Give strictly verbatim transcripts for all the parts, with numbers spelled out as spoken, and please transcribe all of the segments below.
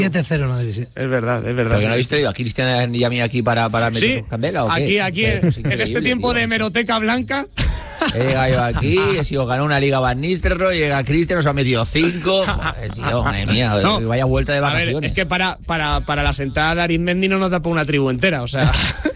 siete cero Madrid, sí. Es verdad, es verdad. ¿Porque no habéis traído a Cristian y a mí aquí para, para meter sí, candela o qué? aquí, aquí, en, en este tiempo tío, de hemeroteca blanca... He llegado yo aquí, he sido ganado una Liga Van Nistelrooy, llega Cristian, nos ha metido cinco. Joder, tío, madre mía, no, vaya vuelta de vacaciones. A ver, es que para, para, para la sentada de Arizmendi no nos da para una tribu entera, o sea,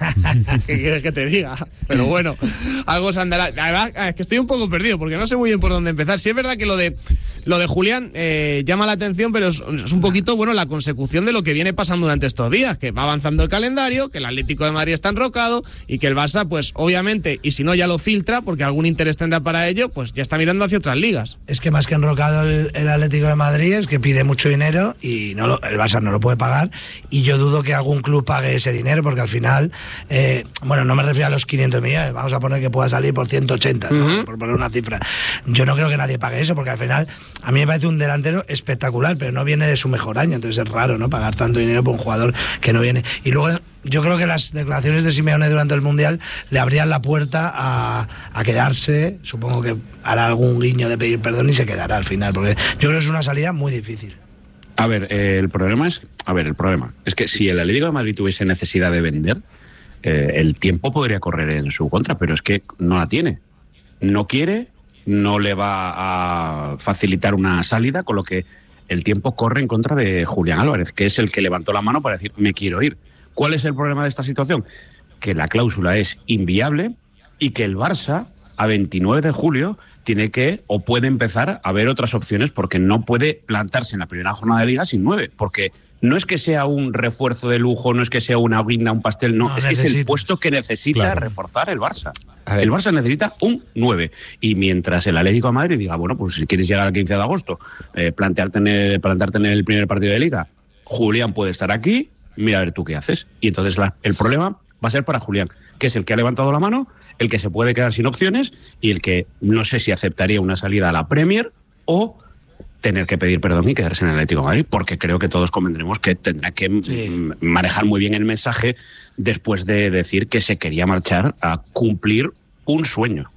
¿qué quieres que te diga? Pero bueno, algo se andará. La verdad es que estoy un poco perdido, porque no sé muy bien por dónde empezar. Sí es verdad que lo de lo de Julián eh, llama la atención, pero es, es un poquito, bueno, la consecución de lo que viene pasando durante estos días, que va avanzando el calendario, que el Atlético de Madrid está enrocado y que el Barça, pues obviamente, y si no ya lo filtra, porque algún interés tendrá para ello, pues ya está mirando hacia otras ligas. Es que más que enrocado el, el Atlético de Madrid es que pide mucho dinero y no lo, el Barça no lo puede pagar, y yo dudo que algún club pague ese dinero, porque al final, eh, bueno, no me refiero a los quinientos millones, vamos a poner que pueda salir por ciento ochenta, ¿no? Uh-huh. Por poner una cifra. Yo no creo que nadie pague eso, porque al final a mí me parece un delantero espectacular, pero no viene de su mejor año, entonces es raro, ¿no?, pagar tanto dinero por un jugador que no viene. Y luego yo creo que las declaraciones de Simeone durante el Mundial le abrían la puerta a, a quedarse. Supongo que hará algún guiño de pedir perdón y se quedará al final, porque yo creo que es una salida muy difícil. A ver, eh, el problema es, a ver, el problema es que si el Atlético de Madrid tuviese necesidad de vender, eh, el tiempo podría correr en su contra, pero es que no la tiene. No quiere, no le va a facilitar una salida, con lo que el tiempo corre en contra de Julián Álvarez, que es el que levantó la mano para decir, me quiero ir. ¿Cuál es el problema de esta situación? Que la cláusula es inviable y que el Barça, a veintinueve de julio, tiene que o puede empezar a ver otras opciones, porque no puede plantarse en la primera jornada de Liga sin nueve, porque no es que sea un refuerzo de lujo, no es que sea una guinda, un pastel, no, no es necesitas. Que es el puesto que necesita claro. reforzar el Barça. El Barça necesita un nueve, y mientras el Atlético de Madrid diga, bueno, pues si quieres llegar al quince de agosto, eh, plantearte, en el, plantearte en el primer partido de Liga, Julián puede estar aquí, mira a ver tú qué haces. Y entonces la, el problema va a ser para Julián, que es el que ha levantado la mano, el que se puede quedar sin opciones y el que no sé si aceptaría una salida a la Premier o tener que pedir perdón y quedarse en el Atlético de Madrid, porque creo que todos convendremos que tendrá que sí. manejar muy bien el mensaje después de decir que se quería marchar a cumplir un sueño.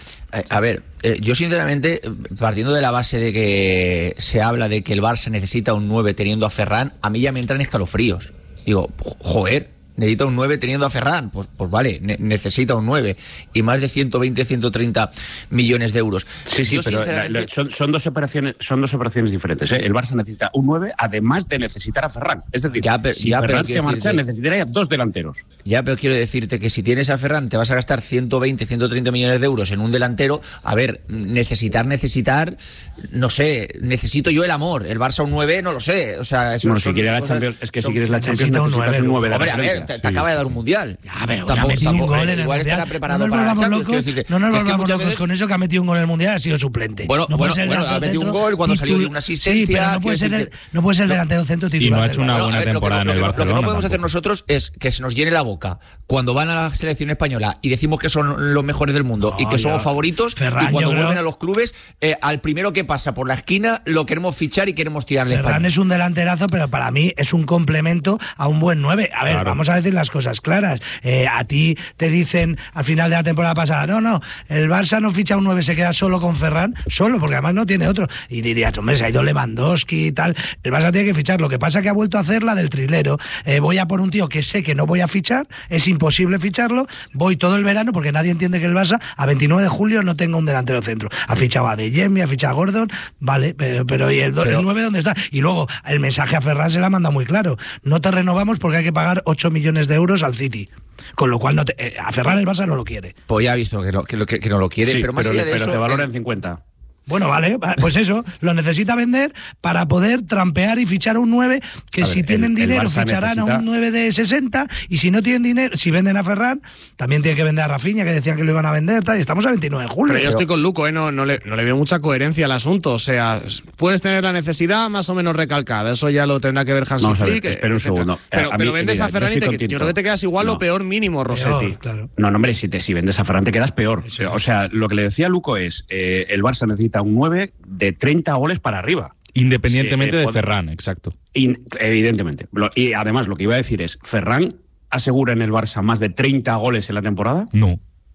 A ver, eh, yo sinceramente, partiendo de la base de que se habla de que el Barça necesita un nueve teniendo a Ferran, a mí ya me entran escalofríos. Digo, joder, necesita un nueve teniendo a Ferran, pues, pues vale, ne- necesita un nueve y más de ciento veinte, ciento treinta millones de euros. Sí, sí, yo, pero sinceramente... la, la, son, son dos operaciones, son dos operaciones diferentes, ¿eh? El Barça necesita un nueve además de necesitar a Ferran. Es decir, ya, pero, si ya, Ferran se marcha, decirte... necesitaría dos delanteros. Ya, pero quiero decirte que si tienes a Ferran, te vas a gastar ciento veinte, ciento treinta millones de euros en un delantero. A ver, necesitar, necesitar, no sé, necesito yo el amor. El Barça un nueve, no lo sé. O sea, eso bueno, son si quieres la cosas, Champions, es que son, si quieres la Champions necesitas un nueve de Hombre, la a ver, te, te sí, acaba de dar un mundial. Ya, pero tampoco, ha metido tampoco, un gol en el igual mundial. Estará preparado no para la Champions. Locos, decir que, no nos es volvamos que locos veces... con eso, que ha metido un gol en el mundial, ha sido suplente. Bueno, no bueno, puede ser bueno ha metido un gol cuando salió de una asistencia. Sí, pero no puede ser el, no puede ser el delantero centro titular. Y no ha hecho una buena ver, temporada lo que, en el lo, Barcelona. Lo que no podemos tampoco. hacer nosotros es que se nos llene la boca cuando van a la selección española y decimos que son los mejores del mundo no, y que somos yo, favoritos, Ferran, y cuando vuelven creo... a los clubes, eh, al primero que pasa por la esquina lo queremos fichar y queremos tirarle. Ferran es un delanterazo, pero para mí es un complemento a un buen nueve. A ver, claro. vamos a decir las cosas claras. Eh, a ti te dicen al final de la temporada pasada, no, no, el Barça no ficha un nueve, se queda solo con Ferran, solo, porque además no tiene otro. Y dirías, hombre, se ha ido Lewandowski y tal. El Barça tiene que fichar. Lo que pasa es que ha vuelto a hacer la del trilero. Eh, voy a por un tío que sé que no voy a fichar, es imposible ficharlo, voy todo el verano, porque nadie entiende que el Barça a veintinueve de julio no tenga un delantero centro. Ha fichado a De Jemi, ha fichado a Gordon, vale, pero, pero ¿y el, pero, el nueve dónde está? Y luego el mensaje a Ferran se la manda muy claro. No te renovamos porque hay que pagar ocho millones de euros al City. Con lo cual no te, eh, a Ferran el Barça no lo quiere. Pues ya ha visto que, lo, que, que, que no lo quiere, sí, pero más pero, allá de pero eso... te valora en cincuenta. Bueno, vale, pues eso, lo necesita vender para poder trampear y fichar a un nueve, que a si ver, tienen el, dinero el ficharán necesita... a un nueve de sesenta, y si no tienen dinero, si venden a Ferran, también tienen que vender a Rafinha, que decían que lo iban a vender, tal, y estamos a veintinueve de julio. Pero yo estoy con Luco, ¿eh? no, no, le, no le veo mucha coherencia al asunto, o sea, puedes tener la necesidad más o menos recalcada, eso ya lo tendrá que ver Hansi no, Flick. Espera un segundo. Pero, a pero mí, vendes mira, a Ferran y te, yo creo que te quedas igual no. o peor mínimo, Rossetti. Peor, claro. No, no, hombre, si, te, si vendes a Ferran te quedas peor. Sí. O sea, lo que le decía a Luco es, eh, el Barça necesita un nueve de treinta goles para arriba. Independientemente sí, eh, de Ferran, exacto. In, evidentemente. Lo, y además, lo que iba a decir es, ¿Ferran asegura en el Barça más de treinta goles en la temporada? No.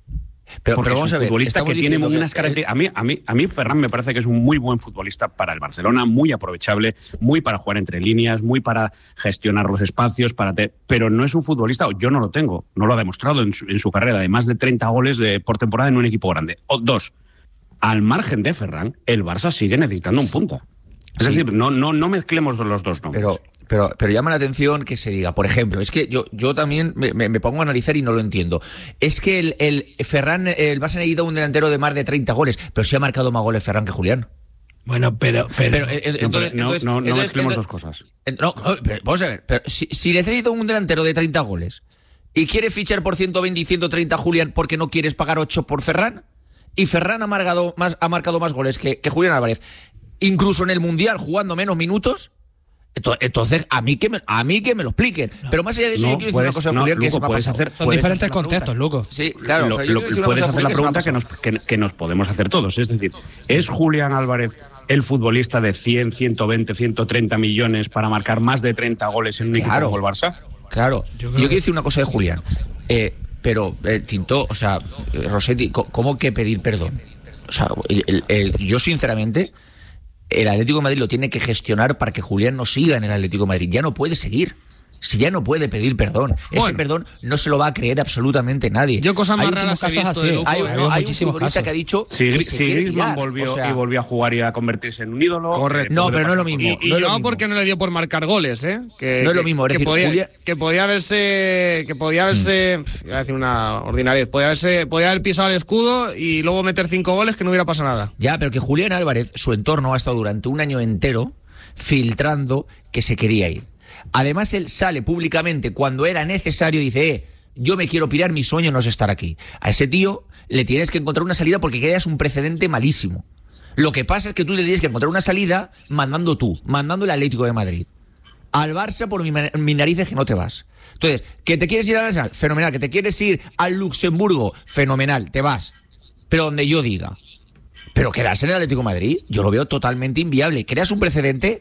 Pero, Porque pero vamos es un a ver, futbolista que tiene diciendo unas que- características. A mí, a, mí, a mí, Ferran me parece que es un muy buen futbolista para el Barcelona, muy aprovechable, muy para jugar entre líneas, muy para gestionar los espacios, para te... pero no es un futbolista, yo no lo tengo, no lo ha demostrado en su, en su carrera, de más de treinta goles de, por temporada en un equipo grande. O, dos, al margen de Ferran, el Barça sigue necesitando un punta. Es Sí. decir, no, no, no mezclemos los dos nombres. Pero, pero, pero llama la atención que se diga, por ejemplo, es que yo, yo también me, me- me pongo a analizar y no lo entiendo. Es que el, el Ferran, el Barça ha necesitado un delantero de más de treinta goles, pero sí ha marcado más goles Ferran que Julián. Bueno, pero... pero, Pero, eh, No, entonces, no, entonces- no, no entonces- mezclemos entonces- dos cosas. Eh, No, no, pero vamos a ver, pero si, si necesito un delantero de treinta goles y quieres fichar por ciento veinte y ciento treinta a Julián porque no quieres pagar ocho por Ferran, y Ferran ha marcado más, ha marcado más goles que, que Julián Álvarez, incluso en el Mundial jugando menos minutos, ento- entonces a mí que me, a mí que me lo expliquen. Pero más allá de eso, No, yo quiero decir puedes- una cosa de no, Julián que Luco, se me ha puedes pasado. hacer- Son puedes diferentes hacer la contextos, pregunta. Luco. Sí, claro. Lo- pero yo lo- quiero decir una puedes cosa de hacer la Julián que se me ha pregunta que nos, que, que nos podemos hacer todos. Es decir, ¿es Julián Álvarez el futbolista de cien, ciento veinte, ciento treinta millones para marcar más de treinta goles en un Claro. equipo como el Barça? Claro, yo, quiero decir una cosa de Julián. Eh, pero, eh, Tinto, o sea, eh, Rossetti, co- ¿cómo que pedir perdón? O sea, el- el- el- yo sinceramente, el Atlético de Madrid lo tiene que gestionar para que Julián no siga en el Atlético de Madrid. Ya no puede seguir. Si ya no puede pedir perdón, ese Bueno. perdón no se lo va a creer absolutamente nadie. Yo cosas más Hay raras he muchísimos visto casos de así. Luco, Hay, ¿eh? no, Ha habido hay un muchísimos futbolista casos. que ha dicho Si, que Gri- se si quiere Griezmann tirar, volvió, o sea, y volvió a jugar y a convertirse en un ídolo. Correcto. eh, No, puede pero no es lo pasar. mismo. Y, y no es lo no mismo. porque no le dio por marcar goles, ¿eh? Que, No es lo que- mismo, es que decir, podía, Julián- que podía haberse, que podía haberse, pf, iba a decir una ordinariedad, podía haberse, podía haber pisado el escudo y luego meter cinco goles que no hubiera pasado nada. Ya, pero que Julián Álvarez, su entorno ha estado durante un año entero filtrando que se quería ir. Además, él sale públicamente cuando era necesario y dice, eh, yo me quiero pirar, mi sueño no es estar aquí. A ese tío le tienes que encontrar una salida porque creas un precedente malísimo. Lo que pasa es que tú le tienes que encontrar una salida mandando tú, mandando el Atlético de Madrid. Al Barça por mi, mi narices que no te vas. Entonces, que te quieres ir al Arsenal, fenomenal. Que te quieres ir al Luxemburgo, fenomenal, te vas. Pero donde yo diga. Pero quedarse en el Atlético de Madrid, yo lo veo totalmente inviable. Creas un precedente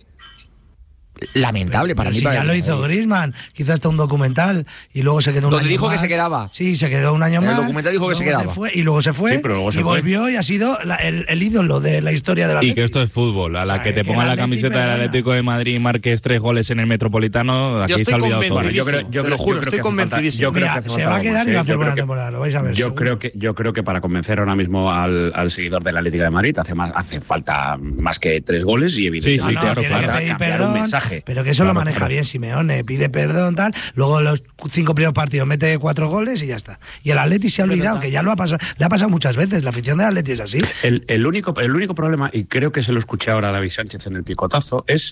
lamentable para Pero mí. si para ya el lo Atlético hizo de Madrid. Griezmann, quizás hasta un documental y luego se quedó un Donde año dijo que más. se quedaba. Sí, se quedó un año En el más. documental dijo que se luego quedaba. fue, y luego se fue Sí, pero luego se y fue. volvió y ha sido la- el, el ídolo de la historia de la Y que esto es fútbol. A la sea, que te que pongan el la Atleti, camiseta del perdona. Atlético de Madrid y marques tres goles en el Metropolitano, aquí Yo se estoy ha olvidado todo. convencido. Bueno, yo creo, yo Te lo creo- juro, yo creo estoy que hace falta- convencidísimo. yo creo Mira, que hace se falta va a algo quedar más, y va a ¿eh? hacer Yo buena creo que- temporada, lo vais a ver. Yo seguro. creo que yo creo que para convencer ahora mismo al, al seguidor del Atlético de Madrid hace más hace falta más que tres goles y evidentemente Sí, sí, No, claro, tiene claro. que pedir cambiar perdón, un mensaje. pero que eso lo Claro, maneja claro. bien Simeone, pide perdón, tal, luego los cinco primeros partidos mete cuatro goles y ya está. Y el Atleti se ha olvidado, que ya lo ha pasado, le ha pasado muchas veces, la afición del Atleti es así. El, el único el único problema, y creo que se lo escuché ahora a David Sánchez en el picotazo, es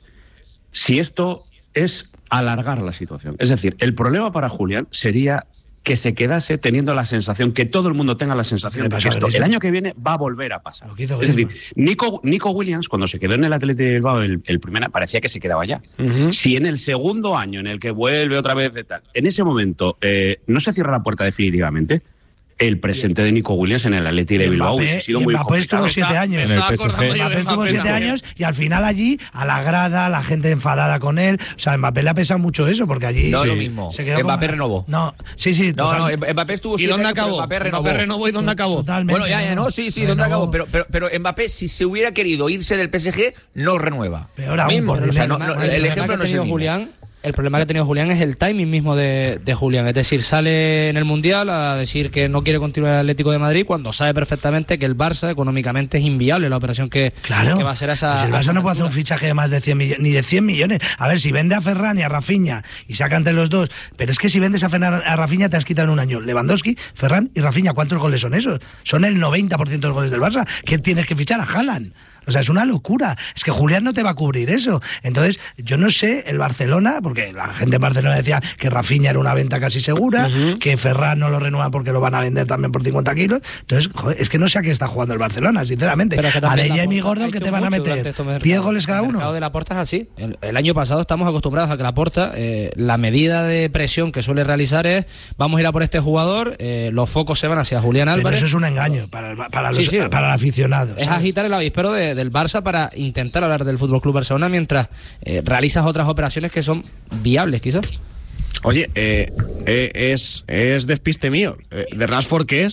si esto es alargar la situación. Es decir, el problema para Julián sería que se quedase teniendo la sensación, que todo el mundo tenga la sensación Le de pasa que a esto Griezmann. el año que viene va a volver a pasar. Lo que hizo Es decir, Griezmann. Nico, Nico Williams, cuando se quedó en el Athletic de Bilbao, el, el primer, parecía que se quedaba ya. Si en el segundo año en el que vuelve otra vez de tal, en ese momento eh, no se cierra la puerta definitivamente, el presente de Nico Williams en el Athletic de Y Bilbao Mbappé- hubiese sido y muy Mbappé complicado. estuvo siete años. En el Estaba P S G. acordando yo de Mbappé estuvo Mbappé siete también. años y al final allí, a la grada, la gente enfadada con él. O sea, a Mbappé le ha pesado mucho eso, porque allí No, se, lo mismo. se quedó Mbappé como- renovó. No, sí, sí, No, no, total- Mbappé estuvo ¿Y siete dónde años, pero acabó? Mbappé renovó. Mbappé renovó y dónde acabó. totalmente. Bueno, ya, ya, no, sí, sí, ¿dónde Renovó. acabó? Pero, pero, pero Mbappé, si se hubiera querido irse del P S G, no renueva. Peor aún, Mismo, por o sea, dinero. no- no, El el problema ejemplo que no ha es el tenido mismo. Julián, el problema que ha tenido Julián es el timing mismo de, de Julián. Es decir, sale en el Mundial a decir que no quiere continuar el Atlético de Madrid cuando sabe perfectamente que el Barça económicamente es inviable la operación que, Claro. que va a ser a esa. Pues el a esa Barça no puede hacer un altura. fichaje de más de cien millones, ni de cien millones. A ver, si vende a Ferran y a Rafinha y saca entre los dos, pero es que si vendes a, Ferran, a Rafinha te has quitado en un año Lewandowski, Ferran y Rafinha, ¿cuántos goles son esos? Son el noventa por ciento de los goles del Barça. ¿Qué tienes que fichar a Haaland? O sea, es una locura. Es que Julián no te va a cubrir eso. Entonces, yo no sé, el Barcelona, porque la gente en Barcelona decía que Rafinha era una venta casi segura, que Ferran no lo renueva porque lo van a vender también por cincuenta kilos. Entonces, joder, es que no sé a qué está jugando el Barcelona, sinceramente. Pero es que A también De Jemi y Laporta Gordon, ha que hecho te van a mucho durante meter estos mercados. diez goles cada El uno. mercado de Laporta es así. El, el año pasado estamos acostumbrados a que Laporta, eh, la medida de presión que suele realizar es vamos a ir a por este jugador, eh, los focos se van hacia Julián Pero Álvarez. eso es un engaño para el, para los, Sí, sí. para el aficionado. Es ¿sabes? agitar el avispero de- del Barça para intentar hablar del Fútbol Club Barcelona mientras eh, realizas otras operaciones que son viables, quizás. Oye, eh, eh, es, es despiste mío. Eh, ¿De Rashford qué es?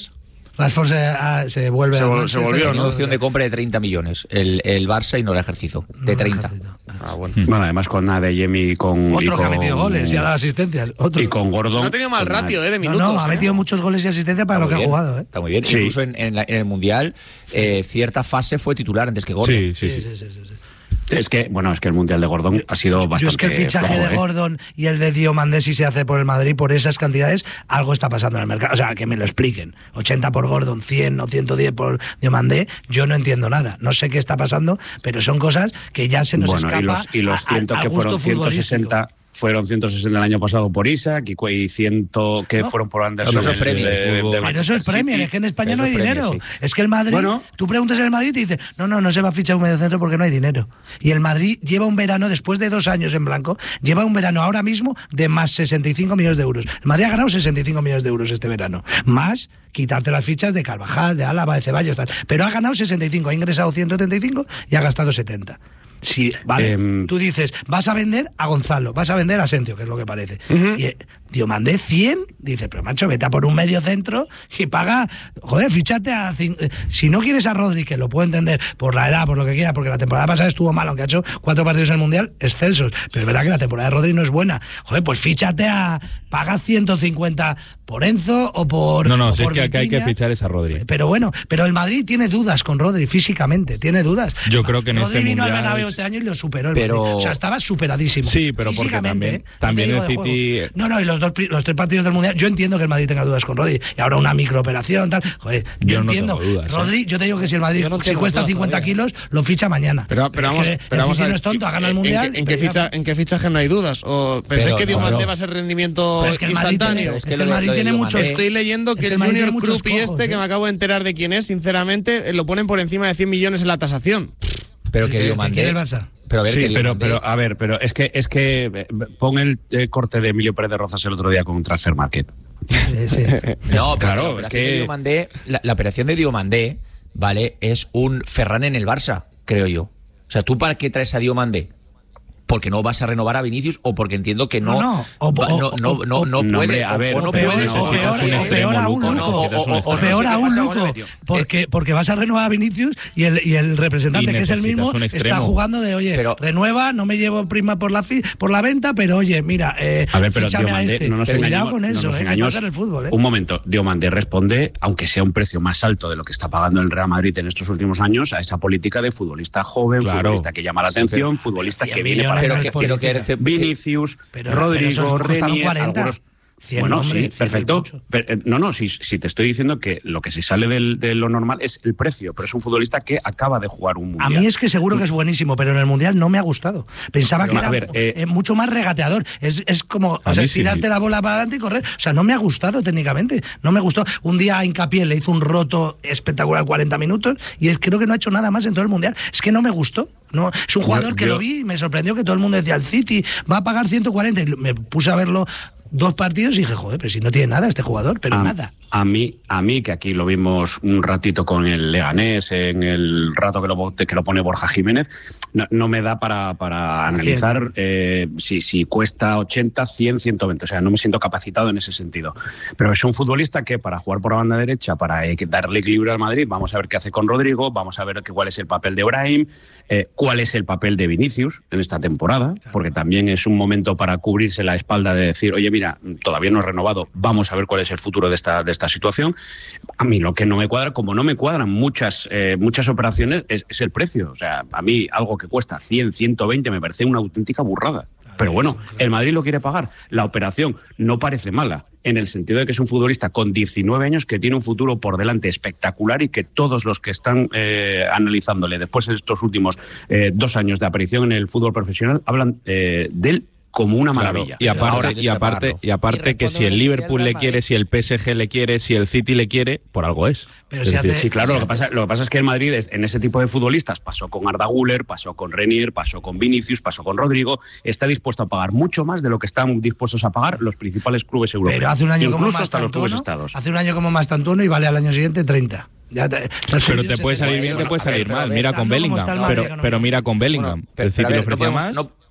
Rashford se, ah, se vuelve Se al vol- se Manchester, volvió, Tiene ¿no? una opción de compra de treinta millones, el, el Barça, y no la ejercito, de No, treinta. ejército. Ah, bueno. Bueno, además con Adeyemi y con. y Otro que ha con- metido goles y ha dado asistencias. Otro. Y con Gordon. No ha tenido mal con- ratio, ¿eh? De No, minutos. no, ha ¿eh? metido muchos goles y asistencias para Está lo que muy ha bien, jugado, ¿eh? Está muy bien. Sí. Incluso en, en la- en el Mundial, eh, cierta fase fue titular antes que Gordon. Sí, sí, sí. sí, sí, sí, sí. Es que, bueno, es que el Mundial de Gordon ha sido bastante. Yo es que el fichaje flojo, de ¿eh? Gordon y el de Diomandé, si se hace por el Madrid por esas cantidades, algo está pasando en el mercado. O sea, que me lo expliquen. ochenta por Gordon, cien o ciento diez por Diomandé, yo no entiendo nada. No sé qué está pasando, pero son cosas que ya se nos Bueno, escapa y los, y los a- a- ciento al que gusto fueron ciento sesenta. futbolístico. Fueron ciento sesenta el año pasado por Isaac y cu- y cien que No. fueron por Anderson. Pero eso es el Premier, de- de fútbol. Pero Manchester eso es Premier, City. es que en España Eso no hay es Premier, dinero. sí. Es que el Madrid, Bueno. tú preguntas en el Madrid y te dice, no, no, no se va a fichar un mediocentro porque no hay dinero. Y el Madrid lleva un verano, después de dos años en blanco, lleva un verano ahora mismo de más sesenta y cinco millones de euros. El Madrid ha ganado sesenta y cinco millones de euros este verano. Más quitarte las fichas de Carvajal, de Álava, de Ceballos, tal. Pero ha ganado sesenta y cinco, ha ingresado ciento treinta y cinco y ha gastado setenta. Sí, vale. Em, Tú dices, vas a vender a Gonzalo, vas a vender a Asensio, que es lo que parece. Y eh, Diomandé cien, dice, pero macho, vete a por un medio centro y paga, joder, fíchate a... cin- eh, Si no quieres a Rodri, que lo puedo entender por la edad, por lo que quiera, porque la temporada pasada estuvo mal, aunque ha hecho cuatro partidos en el Mundial, excelsos, pero es verdad que la temporada de Rodri no es buena. Joder, pues fíchate a... Paga ciento cincuenta por Enzo o por... No, no, o si es por que acá hay que Vitinha. fichar es a Rodri. Pero bueno, pero el Madrid tiene dudas con Rodri físicamente, tiene dudas. Yo creo que en Rodri este vino al Mundial- Bernabéu este año y lo superó el Pero- Madrid. O sea, estaba superadísimo. Sí, pero porque Físicamente, también- ¿eh? No te también digo el de City- juego. No, no, y los dos pri- los tres partidos del Mundial, yo entiendo que el Madrid tenga dudas con Rodri. Y ahora una microoperación, tal. Joder, yo, Yo no entiendo. tengo dudas, ¿eh? Rodri, yo te digo que si el Madrid Yo no si tengo cuesta dudas cincuenta todavía. kilos, lo ficha mañana. Pero, pero es vamos, que pero el vamos City a no ver, es tonto, ha ganado el ¿en- Mundial. ¿En, qué- en qué ficha, ¿En qué fichaje no hay dudas? ¿O pensáis Pero, que Diomandé claro. va a ser rendimiento Pero es que el Madrid instantáneo? tiene- Es es que que el lo de- Madrid lo de tiene Diomandé- muchos... Estoy leyendo Es que que el el Madrid Junior tiene muchos Krupp y este, cojos, que ¿eh? me acabo de enterar de quién es, sinceramente, eh, lo ponen por encima de cien millones en la tasación. Pero ¿El que que- Diomandé... el que quiere el Barça? Pero a ver, Sí, que pero, Diomandé- pero a ver, pero es que es que eh, pon el eh, corte de Emilio Pérez de Rozas el otro día con Transfer Market. Sí, sí. No, pero Claro, la es operación que- de Diomandé, la, la operación de Diomandé, ¿vale? Es un Ferran en el Barça, creo yo. O sea, ¿tú para qué traes a Diomandé? Porque no vas a renovar a Vinicius o porque entiendo que no No, no, o- va- o- no, no, o- no, o- no no, puede hombre, a ver, o no O peor, puede, o o peor, no o puede. peor aún, Luco, Luco. necesitas un O extremo. peor aún, Pasa, Luco. Gonzalo. Porque, porque vas a renovar a Vinicius y el, y el representante, Y que es el necesitas mismo, un está extremo. jugando de, oye, Pero- renueva, no me llevo prima por la fi- por la venta, pero oye, mira, eh, A ver, pero fíchame a Diomandé, este. no nos Cuidado engañemos, con no eso, nos eh, que engañemos. pasa en el fútbol. Eh. Un momento, Diomandé responde, aunque sea un precio más alto de lo que está pagando el Real Madrid en estos últimos años, a esa política de futbolista joven, Claro. futbolista que llama la Sí, atención, futbolista cien que viene millones para Pero no que, es pero que, política. Vinicius, Pero- Rodrigo, pero esos costaron Renier, cuarenta. algunos... cien, bueno, hombre, sí, cien es perfecto. mucho. Pero, eh, no, no, si, si te estoy diciendo que lo que se sale del- de lo normal es el precio, pero es un futbolista que acaba de jugar un A mundial. mí es que seguro que es buenísimo, pero en el Mundial no me ha gustado. Pensaba Pero, que a era ver, eh, eh, mucho más regateador. Es, es como A o sea, mí sí. tirarte la bola para adelante y correr. O sea, no me ha gustado técnicamente. No me gustó. Un día a Hincapié le hizo un roto espectacular cuarenta minutos y es, creo que no ha hecho nada más en todo el Mundial. Es que no me gustó. No, es un jugador Yo- que yo- lo vi y me sorprendió que todo el mundo decía, el City va a pagar ciento cuarenta. Y me puse a verlo dos partidos y dije, joder, pero si no tiene nada este jugador, pero a, nada. A mí, a mí, que aquí lo vimos un ratito con el Leganés, en el rato que lo, que lo pone Borja Jiménez, no, no me da para, para analizar eh, si, si cuesta ochenta, cien, ciento veinte. O sea, no me siento capacitado en ese sentido. Pero es un futbolista que para jugar por la banda derecha, para eh, darle equilibrio al Madrid, vamos a ver qué hace con Rodrigo, vamos a ver que, cuál es el papel de Brahim, eh, cuál es el papel de Vinicius en esta temporada, porque también es un momento para cubrirse la espalda de decir, oye, mira, todavía no he renovado, vamos a ver cuál es el futuro de esta, de esta situación. A mí lo que no me cuadra, como no me cuadran muchas, eh, muchas operaciones, es, es el precio. O sea, a mí algo que cuesta cien, ciento veinte me parece una auténtica burrada. Pero bueno, el Madrid lo quiere pagar. La operación no parece mala, en el sentido de que es un futbolista con diecinueve años que tiene un futuro por delante espectacular y que todos los que están eh, analizándole después de estos últimos eh, dos años de aparición en el fútbol profesional hablan eh, de él como una Claro, maravilla. y aparte, Ahora y tienes que aparte, pagarlo. y aparte Y que si responde el a la Liverpool necesidad le del quiere, Madrid. si el P S G le quiere, si el City le quiere, por algo es. Pero Es si decir, hace- Sí, claro, sí, lo que pasa, lo que pasa es que el Madrid es- en ese tipo de futbolistas pasó con Arda Güler, pasó con Renier, pasó con Vinicius, pasó con Rodrigo, está dispuesto a pagar mucho más de lo que están dispuestos a pagar los principales clubes europeos. Pero hace un año como incluso más hasta los clubes tantuno, estados. hace un año como más tantuno y vale al año siguiente treinta. Ya te, Pero te puede salir bien, te puede A ver, salir pero a mal. ver, Mira con estando como está Bellingham. el Madrid, Pero, que no- pero mira con Bellingham. Bueno, pero- El City pero a le ver, no ofrecía podemos- más. no-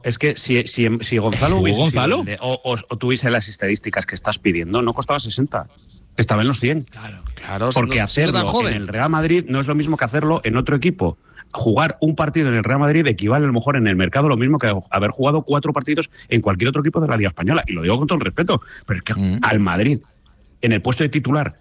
Pero es que si, si, si Gonzalo ¿Jugó hubiese Gonzalo? sido el de- o, o, o tuviese las estadísticas que estás pidiendo, no costaba sesenta. Estaba en los cien. Claro. Claro, Porque siendo- siendo hacerlo tan joven. en el Real Madrid no es lo mismo que hacerlo en otro equipo. Jugar un partido en el Real Madrid equivale a lo mejor en el mercado lo mismo que haber jugado cuatro partidos en cualquier otro equipo de la Liga Española. Y lo digo con todo el respeto, pero es que Mm. al Madrid en el puesto de titular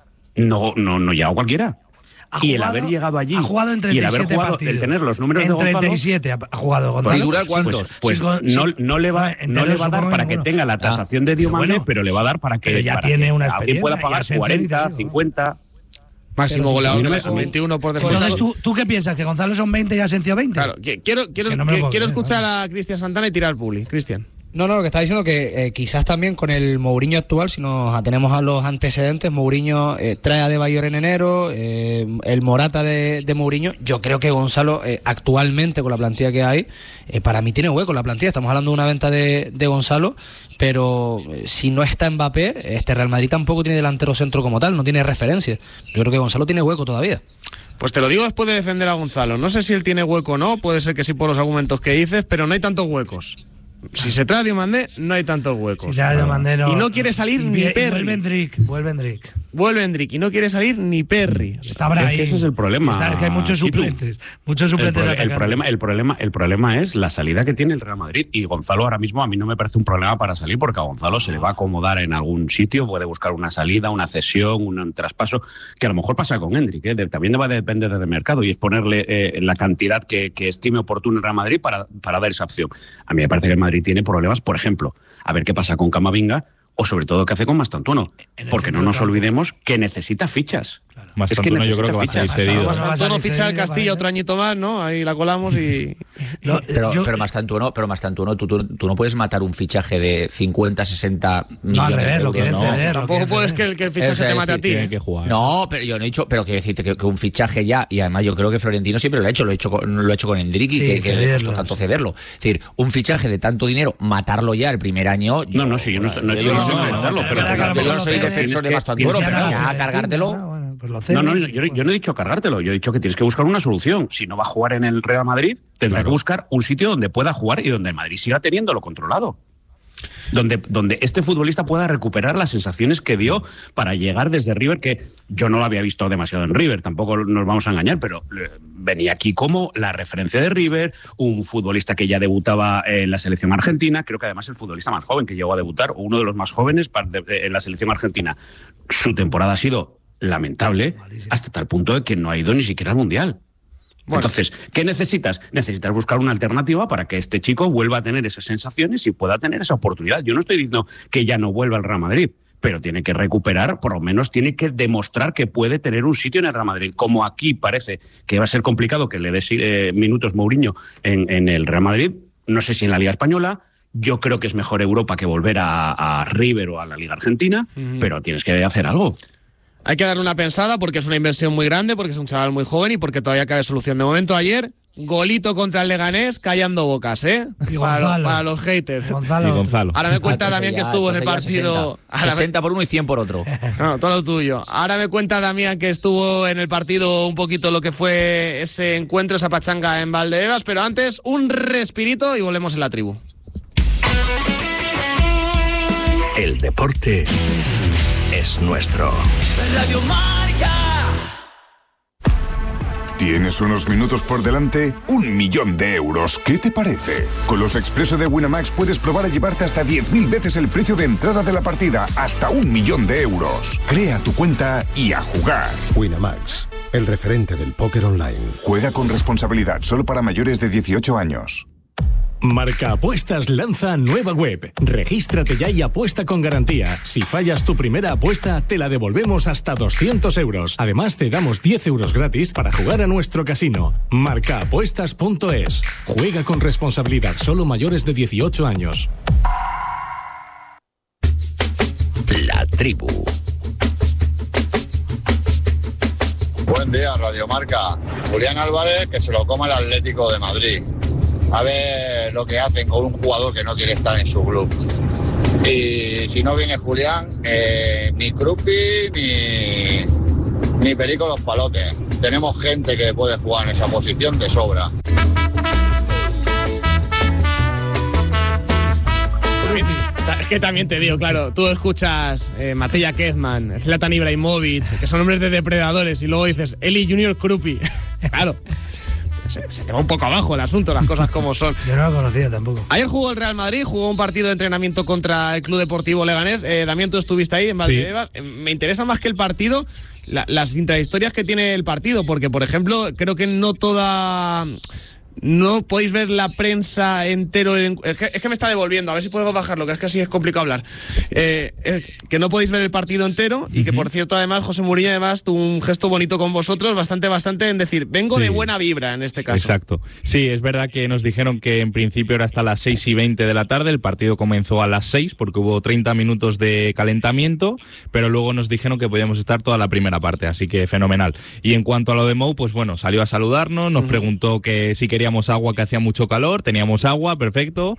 no, no, no llega cualquiera. Ha y el jugado- haber llegado allí ha jugado en y el haber treinta y siete jugado, partidos. el tener los números en de Gonzalo, treinta y siete ha ha jugado Gonzalo. ¿Titular cuántos? pues, pues Sí, con- no, sí. no le va, No, en no le va a dar supongo para que que ninguno. tenga la tasación de Diomande, Pero bueno, pero le va a dar para que, pero ya para tiene que una alguien pueda experiencia, pagar y Asensio, cuarenta, ni te digo. cincuenta. Máximo Pero sí, goleador sí, de sí, su sí. veintiuno por defecto. Entonces, ¿tú, ¿tú qué piensas? ¿Que Gonzalo son veinte y Asensio veinte? Claro, que- quiero, quiero, que no me lo que- puedo quiero creer, escuchar vale. a Cristian Santana y tirar publi. Cristian. No, no, lo que está diciendo que eh, quizás también con el Mourinho actual, si nos atenemos a los antecedentes, Mourinho eh, trae a De Bayor en enero, eh, el Morata de, de Mourinho, yo creo que Gonzalo eh, actualmente con la plantilla que hay, eh, para mí tiene hueco la plantilla, estamos hablando de una venta de, de Gonzalo, pero eh, si no está Mbappé, este Real Madrid tampoco tiene delantero centro como tal, no tiene referencia. Yo creo que Gonzalo tiene hueco todavía. Pues te lo digo después de defender a Gonzalo. No sé si él tiene hueco o no, puede ser que sí por los argumentos que dices, pero no hay tantos huecos. Si se trae a Diomande, no hay tantos huecos. Si ya Diomande no- Y no quiere salir y ni vie- y Perry. Vuelve Endrick, vuelve Endrick. Vuelve Endrick y no quiere salir ni Perry. O sea, Está Brahim. Es que ese es el problema, Está- es que hay muchos Chitu. suplentes. Muchos El, suplentes. prole- el atacantes. problema, el, problema, el problema es la salida que tiene el Real Madrid. Y Gonzalo ahora mismo a mí no me parece un problema para salir, porque a Gonzalo se le va a acomodar en algún sitio, puede buscar una salida, una cesión, un, un traspaso, que a lo mejor pasa con Endrick. ¿eh? De- también va a depender del mercado y es ponerle eh, la cantidad que, que estime oportuno el Real Madrid para, para dar esa opción. A mí me parece que el Madrid tiene problemas, por ejemplo, a ver qué pasa con Camavinga o sobre todo qué hace con Mastantuono, En el porque centro no nos del campo. olvidemos que necesita fichas. Más Es que tanto, yo creo que va a necesita salir fichas. cedido. Hasta- Mastantuono va a salir ficha al cedido, Castilla vale. otro añito más, ¿no? Ahí la colamos y... Lo- Pero, yo- pero más tanto no, pero más tanto no, tú, tú, tú no puedes matar un fichaje de cincuenta, sesenta millones No, al revés, de lo euros, quieren ¿no? ceder. lo Tampoco quieren puedes ceder. que el, que el fichaje O sea, te mate a es ti. Tiene ¿eh? que jugar. No, pero yo no he dicho, pero quiero decirte que, que un fichaje ya, y además yo creo que Florentino siempre lo ha hecho, lo ha hecho con, lo ha hecho con Endrick y Sí, que, que le cederlo. costó tanto cederlo. Es decir, un fichaje de tanto dinero, matarlo ya el primer año. No, no, sí, yo no estoy- no estoy yo- diciendo yo- matarlo, yo- pero yo- que a lo yo mejor no soy lo cedes, defensor de tienes Mastantuono, que- pero tienes ya que- cargártelo. Ah, bueno, pues lo No, no, cedes. yo, yo no he dicho cargártelo, yo he dicho que tienes que buscar una solución. Si no va a jugar en el Real Madrid, tendrá Claro. que buscar un sitio donde pueda jugar y donde el Madrid siga teniéndolo controlado. Donde, donde este futbolista pueda recuperar las sensaciones que dio para llegar desde River, que yo no lo había visto demasiado en River, tampoco nos vamos a engañar, pero eh, venía aquí como la referencia de River, un futbolista que ya debutaba en la selección argentina, creo que además el futbolista más joven que llegó a debutar, o uno de los más jóvenes para- de- en la selección argentina. Su temporada ha sido lamentable hasta tal punto de que no ha ido ni siquiera al Mundial. Bueno. Entonces, ¿qué necesitas? Necesitas buscar una alternativa para que este chico vuelva a tener esas sensaciones y pueda tener esa oportunidad. Yo no estoy diciendo que ya no vuelva al Real Madrid, pero tiene que recuperar, por lo menos tiene que demostrar que puede tener un sitio en el Real Madrid. Como aquí parece que va a ser complicado que le dé eh, minutos Mourinho en, en el Real Madrid, no sé si en la Liga Española. Yo creo que es mejor Europa que volver a, a River o a la Liga Argentina, Ujú. pero tienes que hacer algo. Hay que darle una pensada porque es una inversión muy grande, porque es un chaval muy joven y porque todavía cabe solución. De momento, ayer, golito contra el Leganés, callando bocas, ¿eh? Y Para, Gonzalo. los- para los haters. Gonzalo. Y Gonzalo. Ahora me cuenta Ah, Damián que entonces ya- estuvo en el entonces ya partido... sesenta. Ahora me- sesenta por uno y cien por otro. No, todo lo tuyo. Ahora me cuenta Damián que estuvo en el partido un poquito lo que fue ese encuentro, esa pachanga en Valdebebas, pero antes un respirito y volvemos en la tribu. El deporte es nuestro. Radio Marca. ¿Tienes unos minutos por delante? Un millón de euros. ¿Qué te parece? Con los Expreso de Winamax puedes probar a llevarte hasta diez mil veces el precio de entrada de la partida. Hasta un millón de euros. Crea tu cuenta y a jugar. Winamax, el referente del póker online. Juega con responsabilidad solo para mayores de dieciocho años. Marca Apuestas lanza nueva web. Regístrate ya y apuesta con garantía. Si fallas tu primera apuesta, te la devolvemos hasta doscientos euros. Además, te damos diez euros gratis para jugar a nuestro casino. marca apuestas punto es. Juega con responsabilidad, solo mayores de dieciocho años. La tribu. Buen día, Radio Marca. Julián Álvarez, que se lo coma el Atlético de Madrid. A ver lo que hacen con un jugador que no quiere estar en su club. Y si no viene Julián, eh, ni Krupi ni, ni Perico los Palotes. Tenemos gente que puede jugar en esa posición de sobra. Es que también te digo, claro, tú escuchas eh, Matej Kezman, Zlatan Ibrahimovic, que son nombres de depredadores, y luego dices Eli Junior Krupi. Claro. se, se te va un poco abajo el asunto, las cosas como son. Yo no lo conocía tampoco. Ayer jugó el Real Madrid, jugó un partido de entrenamiento contra el Club Deportivo Leganés. Eh, Damián, tú estuviste ahí en Valdebebas. Sí. Eh, me interesa más que el partido la, las intrahistorias que tiene el partido, porque, por ejemplo, creo que no toda... No podéis ver la prensa entero. En, es, que, es que me está devolviendo. A ver si podemos bajarlo, que es que así es complicado hablar. Eh, eh, que no podéis ver el partido entero y uh-huh. que, por cierto, además, José Mourinho además tuvo un gesto bonito con vosotros, bastante, bastante en decir, vengo sí. de buena vibra en este caso. Exacto. Sí, es verdad que nos dijeron que en principio era hasta las seis y veinte de la tarde. El partido comenzó a las seis porque hubo treinta minutos de calentamiento, pero luego nos dijeron que podíamos estar toda la primera parte, así que fenomenal. Y en cuanto a lo de Mou, pues bueno, salió a saludarnos, nos uh-huh. preguntó que si queríamos agua, que hacía mucho calor, teníamos agua, perfecto,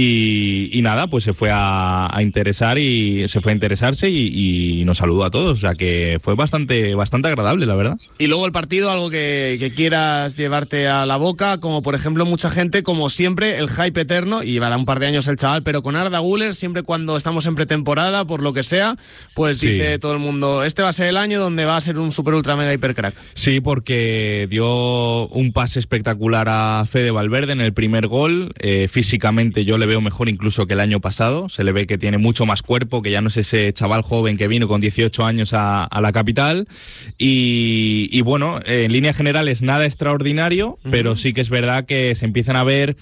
y, y nada, pues se fue a, a interesar y se fue a interesarse y, y nos saludó a todos, o sea que fue bastante bastante agradable, la verdad. Y luego el partido, algo que, que quieras llevarte a la boca, como por ejemplo mucha gente, como siempre, el hype eterno, y llevará un par de años el chaval, pero con Arda Güler, siempre cuando estamos en pretemporada, por lo que sea, pues sí. dice todo el mundo, este va a ser el año donde va a ser un super ultra mega hiper crack. Sí, porque dio un pase espectacular a Fede Valverde en el primer gol. Eh, físicamente yo le veo mejor incluso que el año pasado, se le ve que tiene mucho más cuerpo, que ya no es ese chaval joven que vino con dieciocho años a, a la capital, y, y bueno, eh, en líneas generales nada extraordinario, uh-huh. pero sí que es verdad que se empiezan a ver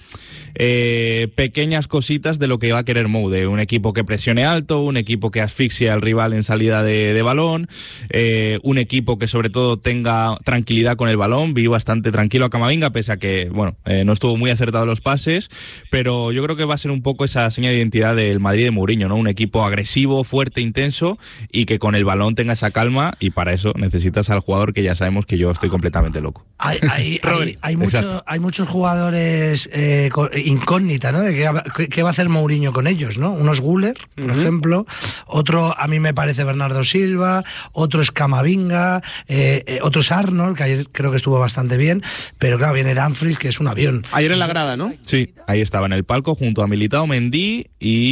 eh, pequeñas cositas de lo que va a querer Mou, de un equipo que presione alto, un equipo que asfixie al rival en salida de, de balón, eh, un equipo que sobre todo tenga tranquilidad con el balón. Vi bastante tranquilo a Camavinga, pese a que, bueno, Eh, no estuvo muy acertado los pases, pero yo creo que va a ser un poco esa seña de identidad del Madrid de Mourinho, ¿no? Un equipo agresivo, fuerte, intenso y que con el balón tenga esa calma, y para eso necesitas al jugador que ya sabemos que yo estoy completamente loco. Hay, hay, hay, hay, mucho, hay muchos jugadores eh, incógnita, ¿no? De qué, qué va a hacer Mourinho con ellos, ¿no? Unos Güler, por uh-huh. ejemplo, otro a mí me parece Bernardo Silva, otro es Camavinga, eh, eh, otro es Arnold, que ayer creo que estuvo bastante bien, pero claro, viene Dumfries, que es un avión. Ayer en la grada, ¿no? Sí, ahí estaba en el palco junto a Militao, Mendy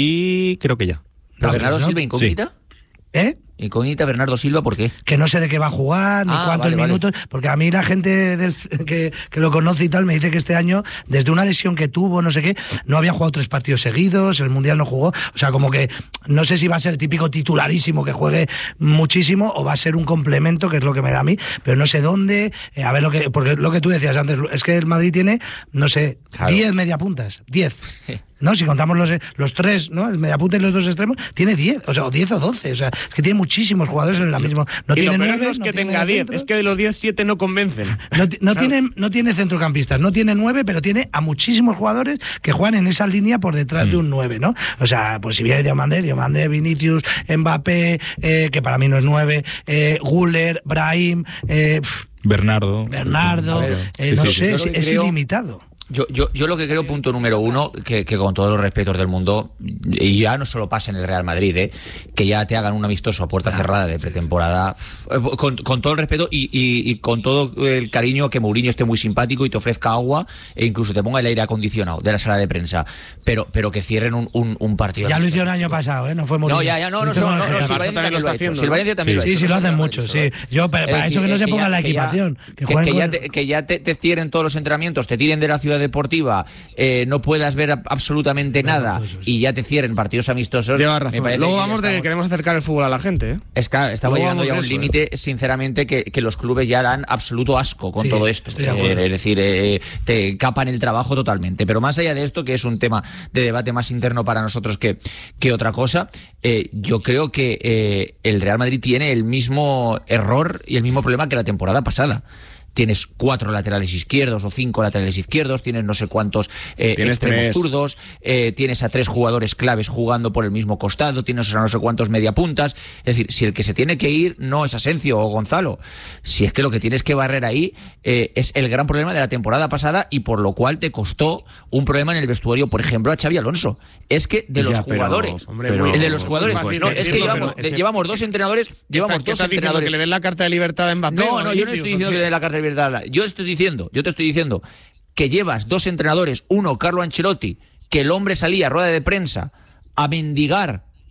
y creo que ya. ¿Pero Bernardo Silva incógnita? Sí. ¿Eh? Incógnita Bernardo Silva, ¿por qué? Que no sé de qué va a jugar, ni ah, cuántos vale, minutos, vale. porque a mí la gente del, que, que lo conoce y tal me dice que este año, desde una lesión que tuvo, no sé qué, no había jugado tres partidos seguidos, el Mundial no jugó, o sea, como que no sé si va a ser el típico titularísimo que juegue muchísimo o va a ser un complemento, que es lo que me da a mí, pero no sé dónde, eh, a ver lo que, porque lo que tú decías antes, es que el Madrid tiene, no sé, claro. diez mediapuntas, diez. Sí. No, si contamos los, los tres, ¿no? El mediapunta y los dos extremos, tiene diez, o sea, o diez o doce, o sea, es que tiene muchísimos jugadores en la misma. No y tiene lo nueve, no es que no tenga diez, es que de los diez, siete no convencen. No, no, claro. tiene, no tiene centrocampistas, no tiene nueve, pero tiene a muchísimos jugadores que juegan en esa línea por detrás mm. de un nueve, ¿no? O sea, pues si viene Diomandé, Diomandé, Vinicius, Mbappé, eh, que para mí no es nueve, eh, Güler, Brahim, eh, Bernardo. Bernardo, ver, eh, sí, no sí, sé, sí. es, es ilimitado. Yo, yo, yo lo que creo, punto número uno, que, que con todos los respetos del mundo, y ya no solo pasa en el Real Madrid, ¿eh? que ya te hagan un amistoso a puerta cerrada de pretemporada, con, con todo el respeto y, y, y con todo el cariño, que Mourinho esté muy simpático y te ofrezca agua e incluso te ponga el aire acondicionado de la sala de prensa, pero pero que cierren un, un, un partido. Ya lo hicieron el año pasado, ¿eh? No fue Mourinho. No, ya, ya, no, no, no, no, no, no, Silvalencia también lo está haciendo. Silvalencia también lo ha hecho. Sí, sí, lo hacen mucho, sí. Yo, para, para eso que no se ponga la equipación. Que ya que ya te, te cierren todos los entrenamientos, te tiren de la ciudad deportiva, eh, no puedas ver a, absolutamente nada y ya te cierren partidos amistosos. Lleva razón. Luego vamos de que queremos acercar el fútbol a la gente, ¿eh? Es que estamos llegando ya a un límite, eh. sinceramente, que, que los clubes ya dan absoluto asco con sí, todo esto. Eh, es decir, eh, te capan el trabajo totalmente. Pero más allá de esto, que es un tema de debate más interno para nosotros que, que otra cosa, eh, yo creo que eh, el Real Madrid tiene el mismo error y el mismo problema que la temporada pasada. Tienes cuatro laterales izquierdos o cinco laterales izquierdos, tienes no sé cuántos eh, extremos tres. zurdos, eh, tienes a tres jugadores claves jugando por el mismo costado, tienes a no sé cuántos mediapuntas. Es decir, si el que se tiene que ir no es Asensio o Gonzalo, si es que lo que tienes que barrer ahí eh, es el gran problema de la temporada pasada y por lo cual te costó un problema en el vestuario, por ejemplo, a Xavi Alonso. Es que de los ya, pero, jugadores, hombre, pero, el de los jugadores, pues, no, es que llevamos, pero, de, llevamos dos entrenadores, llevamos dos entrenadores. ¿Que le den la carta de libertad a Mbappé? No, no, yo no estoy diciendo que le den la carta de libertad. Yo estoy diciendo, yo te estoy diciendo que llevas dos entrenadores, uno Carlo Ancelotti, que el hombre salía a rueda de prensa a mendigar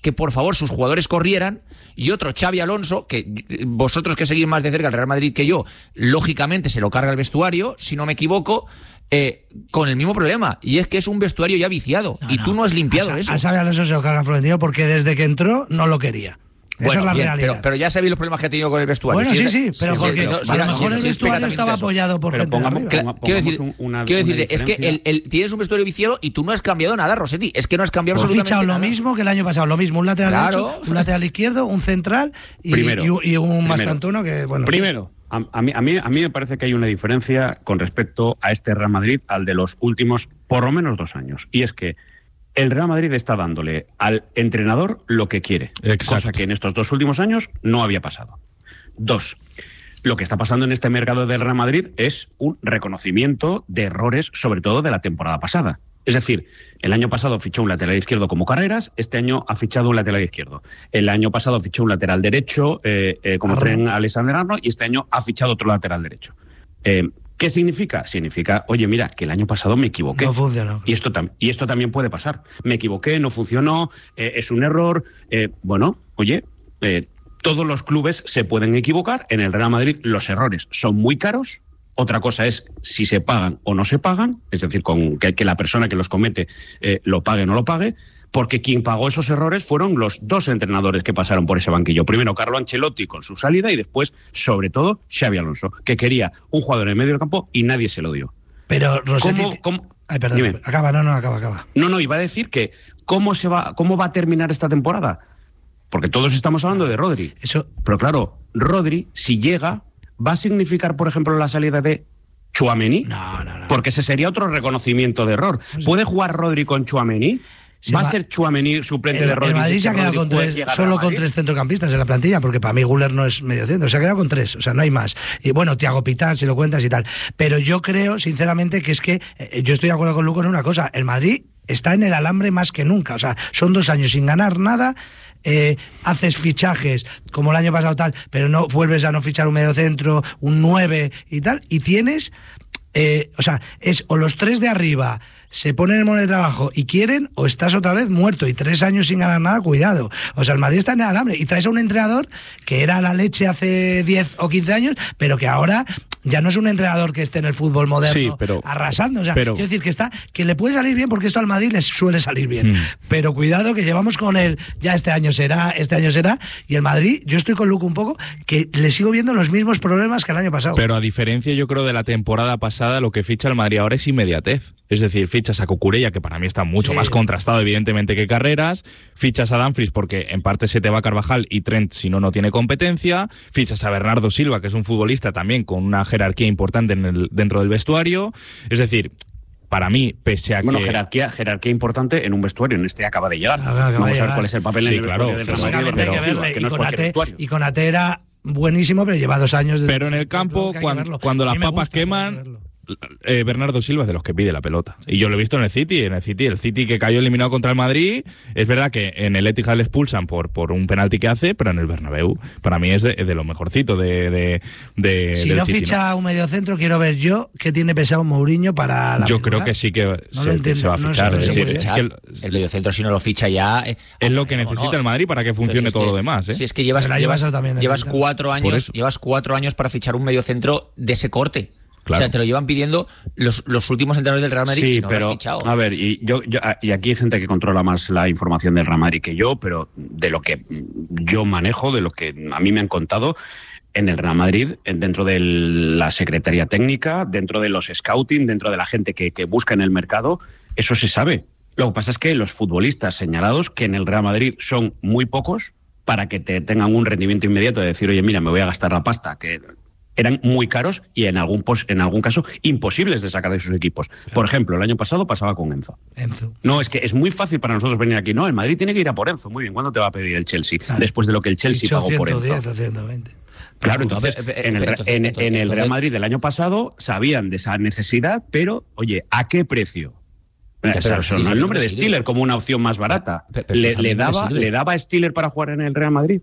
que por favor sus jugadores corrieran, y otro, Xabi Alonso, que vosotros que seguís más de cerca el Real Madrid que yo, lógicamente se lo carga el vestuario, si no me equivoco, eh, con el mismo problema, y es que es un vestuario ya viciado, no, y no. tú no has limpiado a, eso. A Xabi Alonso se lo carga Florentino porque desde que entró no lo quería. Esa Bueno, es la bien, realidad. Pero, pero ya sabéis los problemas que ha tenido con el vestuario. Bueno, sí, es, sí, pero sí, porque sí, no, a sí, lo mejor sí, el sí, vestuario estaba eso. apoyado por pero gente pongamos, de ponga, arriba. Quiero decir, un, una, quiero una decirte, es que el, el, tienes un vestuario viciado y tú no has cambiado nada, Rossetti. Es que no has cambiado Pues absolutamente fichado nada. lo mismo que el año pasado, lo mismo, un lateral Claro. derecho, un lateral izquierdo, un central y, Primero, y, y un primero. Mastantuono que, bueno... Primero. A, a, mí, a, mí, a mí me parece que hay una diferencia con respecto a este Real Madrid al de los últimos por lo menos dos años. Y es que el Real Madrid está dándole al entrenador lo que quiere. Exacto. Cosa que en estos dos últimos años no había pasado. Dos, lo que está pasando en este mercado del Real Madrid es un reconocimiento de errores, sobre todo de la temporada pasada. Es decir, el año pasado fichó un lateral izquierdo como Carreras, este año ha fichado un lateral izquierdo. El año pasado fichó un lateral derecho eh, eh, como Trent Alexander-Arnold y este año ha fichado otro lateral derecho. Eh, ¿Qué significa? Significa, oye, mira, que el año pasado me equivoqué. No funcionó. Y esto, tam- y esto también puede pasar. Me equivoqué, no funcionó, eh, es un error. Eh, bueno, oye, eh, todos los clubes se pueden equivocar. En el Real Madrid los errores son muy caros. Otra cosa es si se pagan o no se pagan, es decir, con que, que la persona que los comete eh, lo pague o no lo pague, porque quien pagó esos errores fueron los dos entrenadores que pasaron por ese banquillo. Primero Carlo Ancelotti con su salida y después, sobre todo, Xabi Alonso, que quería un jugador en medio del campo y nadie se lo dio. Pero Rossetti... ¿Cómo, cómo? Ay, perdón, Dime. acaba, no, no, acaba, acaba. No, no, iba a decir que ¿cómo, se va, cómo va a terminar esta temporada? Porque todos estamos hablando de Rodri. Eso... Pero claro, Rodri, si llega, ¿va a significar, por ejemplo, la salida de Tchouaméni? No, no, no. Porque ese sería otro reconocimiento de error. ¿Puede jugar Rodri con Tchouaméni? Se ¿Va a va- ser Tchouaméni suplente El, de Rodri? el Madrid si se ha quedado Rodri con puede tres, llegar al solo Real con Madrid? tres centrocampistas en la plantilla, porque para mí Güler no es medio centro, se ha quedado con tres, o sea, no hay más. Y bueno, Thiago Pital, si lo cuentas y tal. Pero yo creo, sinceramente, que es que eh, yo estoy de acuerdo con Luco en una cosa, el Madrid está en el alambre más que nunca, o sea, son dos años sin ganar nada. Eh, haces fichajes como el año pasado tal, pero no vuelves a no fichar un medio centro, un nueve y tal, y tienes, eh, o sea, es o los tres de arriba se ponen el mono de trabajo y quieren, o estás otra vez muerto y tres años sin ganar nada, cuidado. O sea, el Madrid está en el alambre y traes a un entrenador que era la leche hace diez o quince años, pero que ahora ya no es un entrenador que esté en el fútbol moderno Sí, pero- arrasando. O sea, pero- quiero decir que está, que le puede salir bien porque esto al Madrid les suele salir bien. Mm. Pero cuidado que llevamos con él, ya este año será, este año será, y el Madrid, yo estoy con Luco un poco, que le sigo viendo los mismos problemas que el año pasado. Pero a diferencia, yo creo, de la temporada pasada, lo que ficha el Madrid ahora es inmediatez. Es decir, fichas a Cucurella, que para mí está mucho Sí. más contrastado, evidentemente, que Carreras. Fichas a Dumfries, porque en parte se te va Carvajal y Trent, si no, no tiene competencia. Fichas a Bernardo Silva, que es un futbolista también con una jerarquía importante en el, dentro del vestuario. Es decir, para mí, pese a Bueno, que... jerarquía, jerarquía importante en un vestuario. En este acaba de llegar. Acaba de Vamos a ver llegar. cuál es el papel Sí, en el claro, vestuario del Real Madrid. Físicamente hay que Bernardo Silva, verle, que y no es con cualquier Ate- vestuario. y con Ate era buenísimo, pero lleva dos años de... Pero en el campo, que hay que cuan- verlo. cuando A las mí me papas gusta, hay que queman, verlo. eh, Bernardo Silva es de los que pide la pelota. Y yo lo he visto en el City, en el City, el City que cayó eliminado contra el Madrid. Es verdad que en el Etihad le expulsan por, por un penalti que hace, pero en el Bernabéu, para mí es de, de lo mejorcito de, de, de Si del no City, ficha un mediocentro, quiero ver yo qué tiene pesado Mourinho para la Yo creo medular. que sí que No se, lo entiendo, se va a no fichar. sé, no es sé decir, muy es bien. que el, el mediocentro, si no lo ficha ya... Eh, es lo que vámonos. necesita el Madrid para que funcione Pero si es todo que- lo demás. ¿eh? Si es que llevas, Pero el año llevas, pasado también llevas necesita. cuatro Por años, eso. llevas cuatro años para fichar un mediocentro de ese corte. Claro. O sea, te lo llevan pidiendo los, los últimos entrenadores del Real Madrid Sí, y no lo pero has fichado. a ver, y yo, yo- y aquí hay gente que controla más la información del Real Madrid que yo, pero de lo que yo manejo, de lo que a mí me han contado, en el Real Madrid, dentro de la Secretaría Técnica, dentro de los scouting, dentro de la gente que, que busca en el mercado, eso se sabe. Lo que pasa es que los futbolistas señalados, que en el Real Madrid son muy pocos, para que te tengan un rendimiento inmediato de decir, oye, mira, me voy a gastar la pasta, que eran muy caros y en algún, pos- en algún caso imposibles de sacar de sus equipos. Por ejemplo, el año pasado pasaba con Enzo. Enzo. No, es que es muy fácil para nosotros venir aquí. No, el Madrid tiene que ir a por Enzo. Muy bien, ¿cuándo te va a pedir el Chelsea? Claro. Después de lo que el Chelsea Fichó pagó por ciento diez Enzo. o ciento veinte. Claro, No, entonces, pero, pero, en el, pero entonces, en- entonces, en el entonces- Real Madrid del año pasado sabían de esa necesidad, pero, oye, ¿a qué precio? pero O sea, eso sonó no el nombre me de sirve. Stiller como una opción más barata. Pero- pero ¿Le, esto a mí le no me daba, sirve. ¿Le daba a Stiller para jugar en el Real Madrid?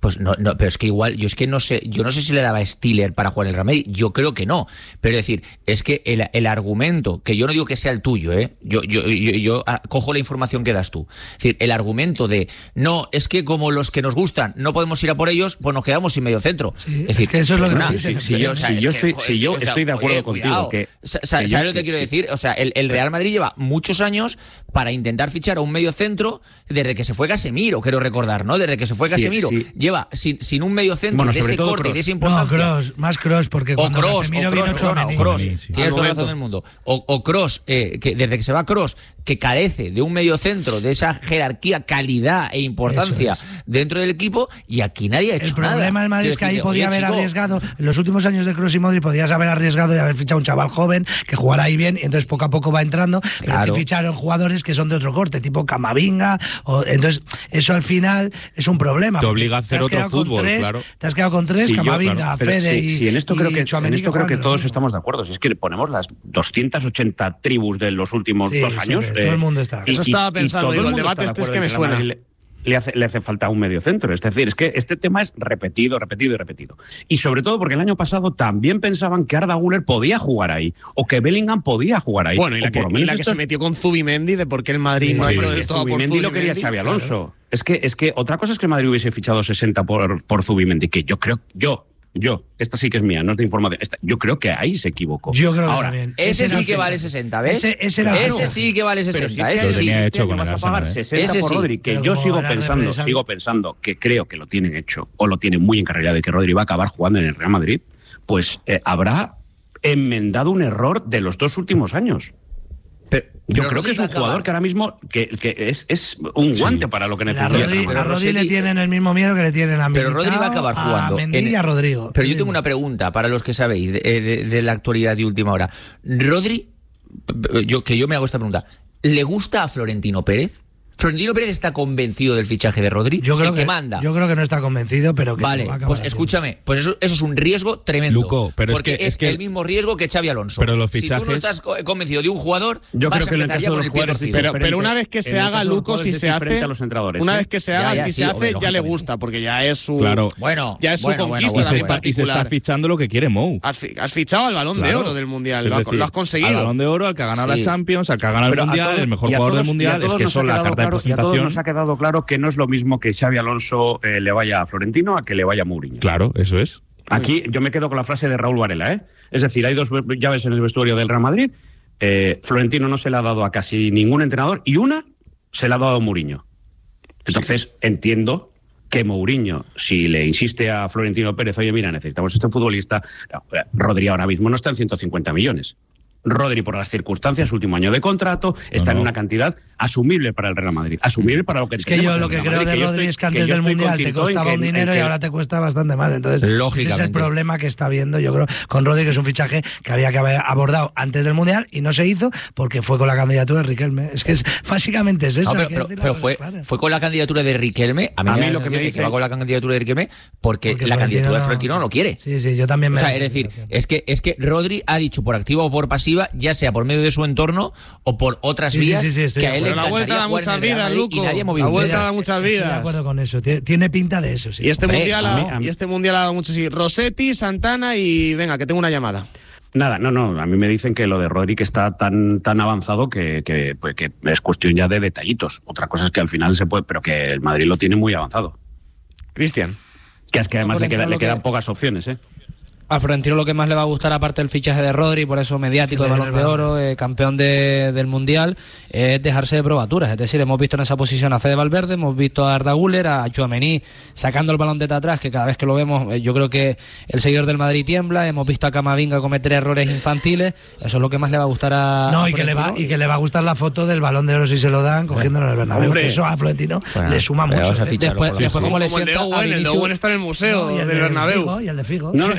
Pues no, no, pero es que igual, yo es que no sé, yo no sé si le daba a Stiller para jugar el Real Madrid, yo creo que no. Pero es decir, es que el, el argumento, que yo no digo que sea el tuyo, ¿eh? Yo, yo, yo, yo cojo la información que das tú. Es decir, el argumento de no, es que como los que nos gustan no podemos ir a por ellos, pues nos quedamos sin medio centro. Sí, es decir, es que eso es lo que no, dicen. Si, si yo, o sea, si yo, estoy, que, joder, si yo o sea, estoy de acuerdo joder, contigo. Que, ¿Sabes lo que te quiero decir? O sea, el, el Real Madrid lleva muchos años para intentar fichar a un medio centro desde que se fue Casemiro, quiero recordar, ¿no? Desde que se fue Casemiro. Sí, sí. Lleva sin, sin un medio centro bueno, de ese corte Kroos. y de esa importancia. No, Kroos, más Kroos, porque cuando Kroos, Casemiro vino Kroos, Kroos, sí, sí. Tienes toda la razón del mundo. O, o Kroos, eh, que desde que se va Kroos, que carece de un medio centro, de esa jerarquía, calidad e importancia es. dentro del equipo, y aquí nadie ha hecho nada. El problema del Madrid es que ahí podía haber chico. arriesgado, en los últimos años de Kroos y Modric podías haber arriesgado y haber fichado un chaval joven que jugara ahí bien, y entonces poco a poco va entrando, pero claro. que ficharon jugadores que son de otro corte, tipo Camavinga, o, entonces eso al final es un problema. Te obliga a hacer otro fútbol, tres, claro. Te has quedado con tres, sí, Camavinga, claro. Fede sí, y sí, en esto creo que, en esto creo que todos ¿no? estamos de acuerdo. Si es que ponemos las doscientas ochenta tribus de los últimos sí, dos sí, años. Sí, eh, todo el mundo está. Y, Eso estaba pensando, digo, el debate este es que me suena. Le, le, hace, le hace falta un medio centro. Es decir, es que este tema es repetido, repetido y repetido. Y sobre todo porque el año pasado también pensaban que Arda Güler podía jugar ahí, o que Bellingham podía jugar ahí. Bueno, y la, que, y la que estos... se metió con Zubimendi de por qué el Madrid sí, no ha ido del todo por Zubimendi. Lo quería Xabi Alonso. Claro. Es que, es que otra cosa es que el Madrid hubiese fichado sesenta por, por Zubimendi, que yo creo, yo, yo, esta sí que es mía, no es de información, esta, yo creo que ahí se equivocó. Yo creo Ahora, que también. Ese, ese sí que era vale sesenta, ¿ves? Ese, ese, era ese sí que vale sesenta, si es que ese sí. Hecho con vas a pagar sesenta ese por sí. Rodri, que Pero yo sigo pensando, represar... sigo pensando que creo que lo tienen hecho, o lo tienen muy encarrilado, de que Rodri va a acabar jugando en el Real Madrid, pues eh, habrá enmendado un error de los dos últimos años. Pero, Yo pero creo Rodri que es un jugador que ahora mismo que, que es, es un guante sí. para lo que necesita. A Rodri, a Rodri le tienen el mismo miedo que le tienen a Militao, pero Rodri va a acabar jugando a Mendy en, y a Rodrigo. Pero yo tengo una pregunta para los que sabéis de, de, de la actualidad de última hora. Rodri, yo, que yo me hago esta pregunta, ¿le gusta a Florentino Pérez? ¿Florentino Pérez está convencido del fichaje de Rodri? Yo creo ¿El que, que manda? Yo creo que no está convencido, pero que vale, va a pues haciendo. escúchame, pues eso, eso es un riesgo tremendo. Luco, pero porque es, que, es, es que el mismo riesgo que Xabi Alonso. Pero los fichajes... Si tú no estás convencido de un jugador, yo vas creo a empezar que ya con el pie torcido. Pero, pero una vez que se haga, Luco, si se hace, una ¿eh? vez que se haga, ya, ya, si sí, se hace, hombre, ya le gusta, porque ya es su, claro. bueno, ya es su bueno, conquista bueno, bueno, también y, se está, y se está fichando lo que quiere Mou. Has, fi, has fichado al Balón claro. de Oro del Mundial, Es lo, decir, lo has conseguido. Al Balón de Oro, al que ha ganado sí. la Champions, al que ha ganado el Mundial, todo, el mejor todos, jugador del Mundial, es que son la carta claro, de presentación. Y a todos nos ha quedado claro que no es lo mismo que Xabi Alonso eh, le vaya a Florentino a que le vaya a Mourinho. Claro, eso es. Aquí yo me quedo con la frase de Raúl Varela, ¿eh? Es decir, hay dos llaves en el vestuario del Real Madrid. Eh, Florentino no se le ha dado a casi ningún entrenador y una se le ha dado a Mourinho. Entonces sí. entiendo que Mourinho, si le insiste a Florentino Pérez, oye, mira, necesitamos este futbolista, no, Rodri ahora mismo no está en ciento cincuenta millones. Rodri, por las circunstancias, último año de contrato, está no, no. en una cantidad asumible para el Real Madrid. Asumible para lo que es que yo lo que creo de Rodri es que antes del Mundial te costaba un dinero y ahora te cuesta bastante más. Entonces, ese es el problema que está viendo, yo creo, con Rodri, que es un fichaje que había que haber abordado antes del Mundial y no se hizo porque fue con la candidatura de Riquelme. Es que es, básicamente es eso. No, pero pero, pero fue, claro. fue con la candidatura de Riquelme. A mí, a mí lo que me dice que va con la candidatura de Riquelme porque, porque la candidatura no, de Florentino no lo quiere. Sí, sí, yo también me. O sea, es decir, es que, es que Rodri ha dicho por activa o por pasiva, ya sea por medio de su entorno o por otras sí, vías sí, sí, sí, que a él le encantaría. La vuelta da muchas vidas, Luco. La vuelta da muchas vidas. Estoy de acuerdo con eso. Tiene pinta de eso, sí. Y este, Hombre, mundial, a ha, mí, a mí. y este mundial ha dado mucho, sí. Rossetti, Santana y venga, que tengo una llamada. Nada, no, no. A mí me dicen que lo de Rodri que está tan tan avanzado que, que, pues, que es cuestión ya de detallitos. Otra cosa es que al final se puede, pero que el Madrid lo tiene muy avanzado. Cristian. Que es que además le, queda, le quedan que... pocas opciones, ¿eh? Al Florentino lo que más le va a gustar, aparte del fichaje de Rodri, por eso mediático de Balón de Oro, eh, campeón de, del Mundial, es dejarse de probaturas. Es decir, hemos visto en esa posición a Fede Valverde, hemos visto a Arda Güler, a Tchouaméni sacando el balón de atrás, que cada vez que lo vemos, eh, yo creo que el seguidor del Madrid tiembla. Hemos visto a Camavinga cometer errores infantiles. Eso es lo que más le va a gustar a No, a y, que le va, y que le va a gustar la foto del Balón de Oro si se lo dan, cogiéndolo en el Bernabéu. Hombre. Eso a Florentino bueno, le suma mucho. ¿eh? Después, sí, después sí. como le Como el de sienta a Owen, el de Vinicius, Owen está en el museo No, y el del de Bernabéu. Figo, y el de Figo. No, Sí. es y más, ya después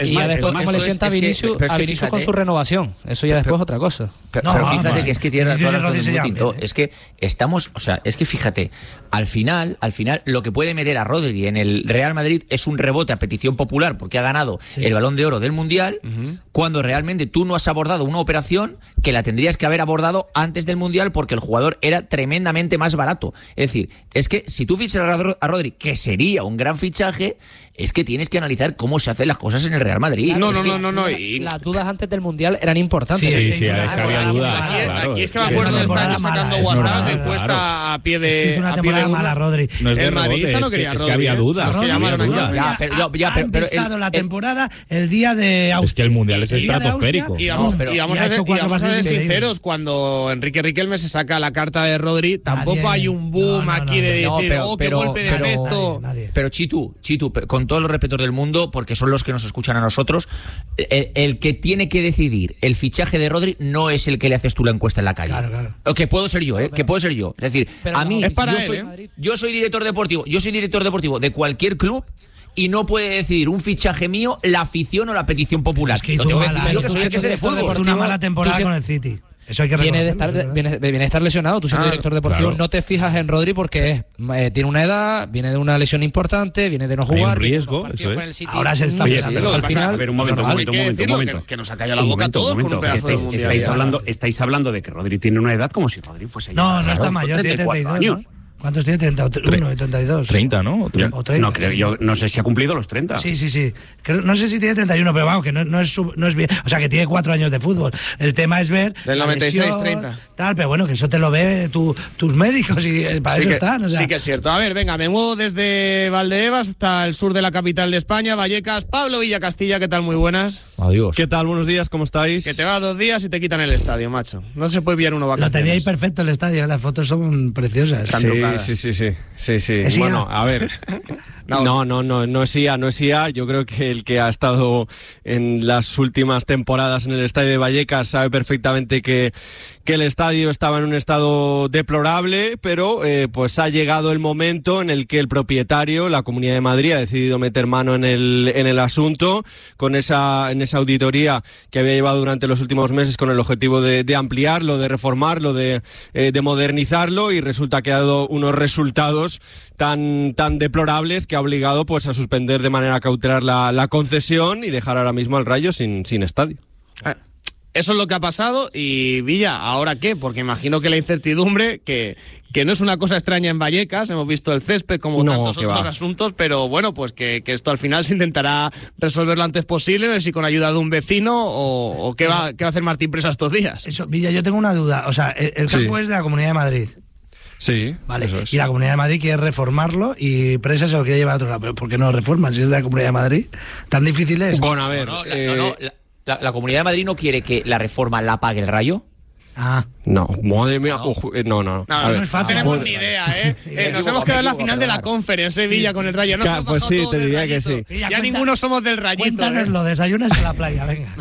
como, como le sienta a Vinicius, es que, a Vinicius fíjate, con su renovación. Eso ya después pero, es otra cosa. Pero, no, pero fíjate vamos, que es que tiene toda la razón del Tinto. ¿eh? Es que estamos, o sea, es que fíjate, al final, al final, lo que puede meter a Rodri en el Real Madrid es un rebote a petición popular porque ha ganado sí. el Balón de Oro del Mundial, uh-huh. cuando realmente tú no has abordado una operación que la tendrías que haber abordado antes del Mundial porque el jugador era tremendamente más barato. Es decir, es que si tú fichas a Rodri, que sería un gran fichaje, es que tienes que analizar cómo se hacen las cosas en el Real Madrid. Claro, no, es no, que no, no, no. Y... Las dudas antes del Mundial eran importantes. Sí, sí, sí, sí, había dudas. Aquí, claro, aquí es que me acuerdo de estar sacando WhatsApp de encuesta claro. a pie de. Es que es una a pie de mala, Rodri. No es de el madridista no quería es que, Rodri. Es que había dudas. Es que había dudas. Ya, pero, ya, ya, pero, pero ha empezado el, la temporada el día de Austria. Es que el Mundial es estratosférico. Y vamos, no, pero, y vamos, y a, ser, y vamos a ser sinceros, cuando Enrique Riquelme se saca la carta de Rodri, tampoco nadie, hay un boom no, no, aquí no, de no, decir, pero, oh, qué pero, golpe de pero, efecto. Nadie, nadie. Pero Chitu, Chitu, con todos los respetos del mundo, porque son los que nos escuchan a nosotros, el, el que tiene que decidir el fichaje de Rodri no es el que le haces tú la encuesta en la calle. Claro, claro. O que puedo ser yo, ¿eh? Que puedo ser yo. Es decir, pero a no, mí, es para yo, él, soy, ¿eh? yo soy director deportivo, yo soy director deportivo de cualquier club y no puede decidir un fichaje mío la afición o la petición popular. Es que Lo tengo que mala, decidir yo que soy el que sé de fútbol. Una mala temporada con el City. Eso hay que viene de estar de, viene, viene de estar lesionado. Tú siendo ah, director deportivo claro. no te fijas en Rodri porque es, eh, tiene una edad, viene de una lesión importante, viene de no jugar. Hay un riesgo, eso es. El City, ahora se está Oye, sí, pero al final, a ver, un momento, un momento, un momento, un momento. Que, que nos ha callado la boca a todos con un pedazo estáis, de mundial. Estáis hablando, estáis hablando de que Rodri tiene una edad como si Rodri fuese No, no está mayor, tiene treinta y dos años. ¿No? ¿Cuántos tiene? treinta y uno y treinta y dos. treinta, ¿no? O treinta. No, creo, yo no sé si ha cumplido los treinta. Sí, sí, sí. Creo, no sé si tiene treinta y uno, pero vamos, que no, no, es, no es bien. O sea, que tiene cuatro años de fútbol. El tema es ver. Del noventa y seis, treinta. Tal, pero bueno, que eso te lo ve tu, tus médicos y para sí eso que, están. O sea. Sí que es cierto. A ver, venga, me muevo desde Valdebebas hasta el sur de la capital de España, Vallecas. Pablo Villacastilla, ¿qué tal? Muy buenas. Adiós. ¿Qué tal? Buenos días, ¿cómo estáis? Que te va dos días y te quitan el estadio, macho. No se puede pillar uno vacaciones. Lo teníais perfecto el estadio, las fotos son preciosas. Sí, sí, sí, sí, sí, sí. ¿Es bueno, a ver. No, no, no, no, no es I A, no es I A. Yo creo que el que ha estado en las últimas temporadas en el estadio de Vallecas sabe perfectamente que, que el estadio estaba en un estado deplorable, pero eh, pues ha llegado el momento en el que el propietario, la Comunidad de Madrid, ha decidido meter mano en el, en el asunto con esa, en esa auditoría que había llevado durante los últimos meses con el objetivo de, de ampliarlo, de reformarlo, de, eh, de modernizarlo, y resulta que ha dado unos resultados tan, tan deplorables que ha obligado pues a suspender de manera cautelar la, la concesión y dejar ahora mismo al Rayo sin, sin estadio. Ah. Eso es lo que ha pasado. Y Villa, ¿ahora qué? Porque imagino que la incertidumbre, que, que no es una cosa extraña en Vallecas, hemos visto el césped como no, tantos otros va. asuntos, pero bueno, pues que, que esto al final se intentará resolver lo antes posible, no sé si con ayuda de un vecino o, o qué, va, qué va a hacer Martín Presa estos días. Eso, Villa, yo tengo una duda. O sea, el, el campo sí. es de la Comunidad de Madrid. Sí, vale. Eso es. Y la Comunidad de Madrid quiere reformarlo y Presa se lo quiere llevar a otro lado. ¿Pero por qué no lo reforman si es de la Comunidad de Madrid? ¿Tan difícil es? Bueno, a ver... No, no, eh... la, no, no, la, la, la Comunidad de Madrid no quiere que la reforma la pague el Rayo. Ah. No, madre mía. No, uh, no, no. No, no, no, no tenemos ni idea, ¿eh? sí, eh nos hemos quedado en la final de la Conference, Sevilla, con el Rayo. No pues sí, te diría que sí. Ya, ya ninguno somos del Rayito. Cuéntanoslo, ¿eh? Desayunas en la playa, venga.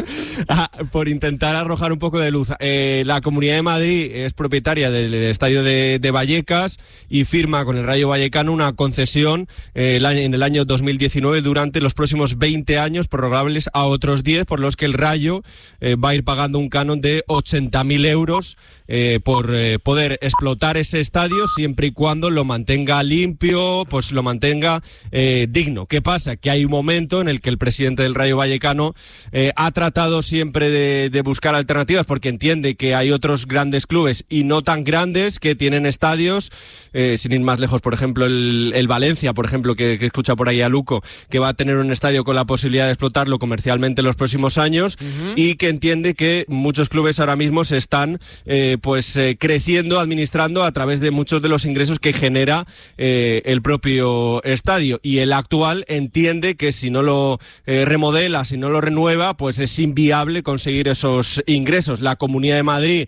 ah, por intentar arrojar un poco de luz. Eh, la Comunidad de Madrid es propietaria del, del estadio de, de Vallecas y firma con el Rayo Vallecano una concesión eh, el año, en el año dos mil diecinueve durante los próximos veinte años, prorrogables a otros diez, por los que el Rayo eh, va a ir pagando un canon de ochenta mil euros eh, por eh, poder explotar ese estadio siempre y cuando lo mantenga limpio, pues lo mantenga eh, digno. ¿Qué pasa? Que hay un momento en el que el presidente del Rayo Vallecano eh, ha tratado siempre de, de buscar alternativas porque entiende que hay otros grandes clubes y no tan grandes que tienen estadios, eh, sin ir más lejos, por ejemplo el, el Valencia, por ejemplo, que, que escucha por ahí a Luco, que va a tener un estadio con la posibilidad de explotarlo comercialmente en los próximos años, uh-huh. y que entiende que muchos clubes ahora mismo se están eh, pues eh, creciendo, administrando a través de muchos de los ingresos que genera eh, el propio estadio, y el actual entiende que si no lo eh, remodela, si no lo renueva, pues es inviable conseguir esos ingresos. La Comunidad de Madrid,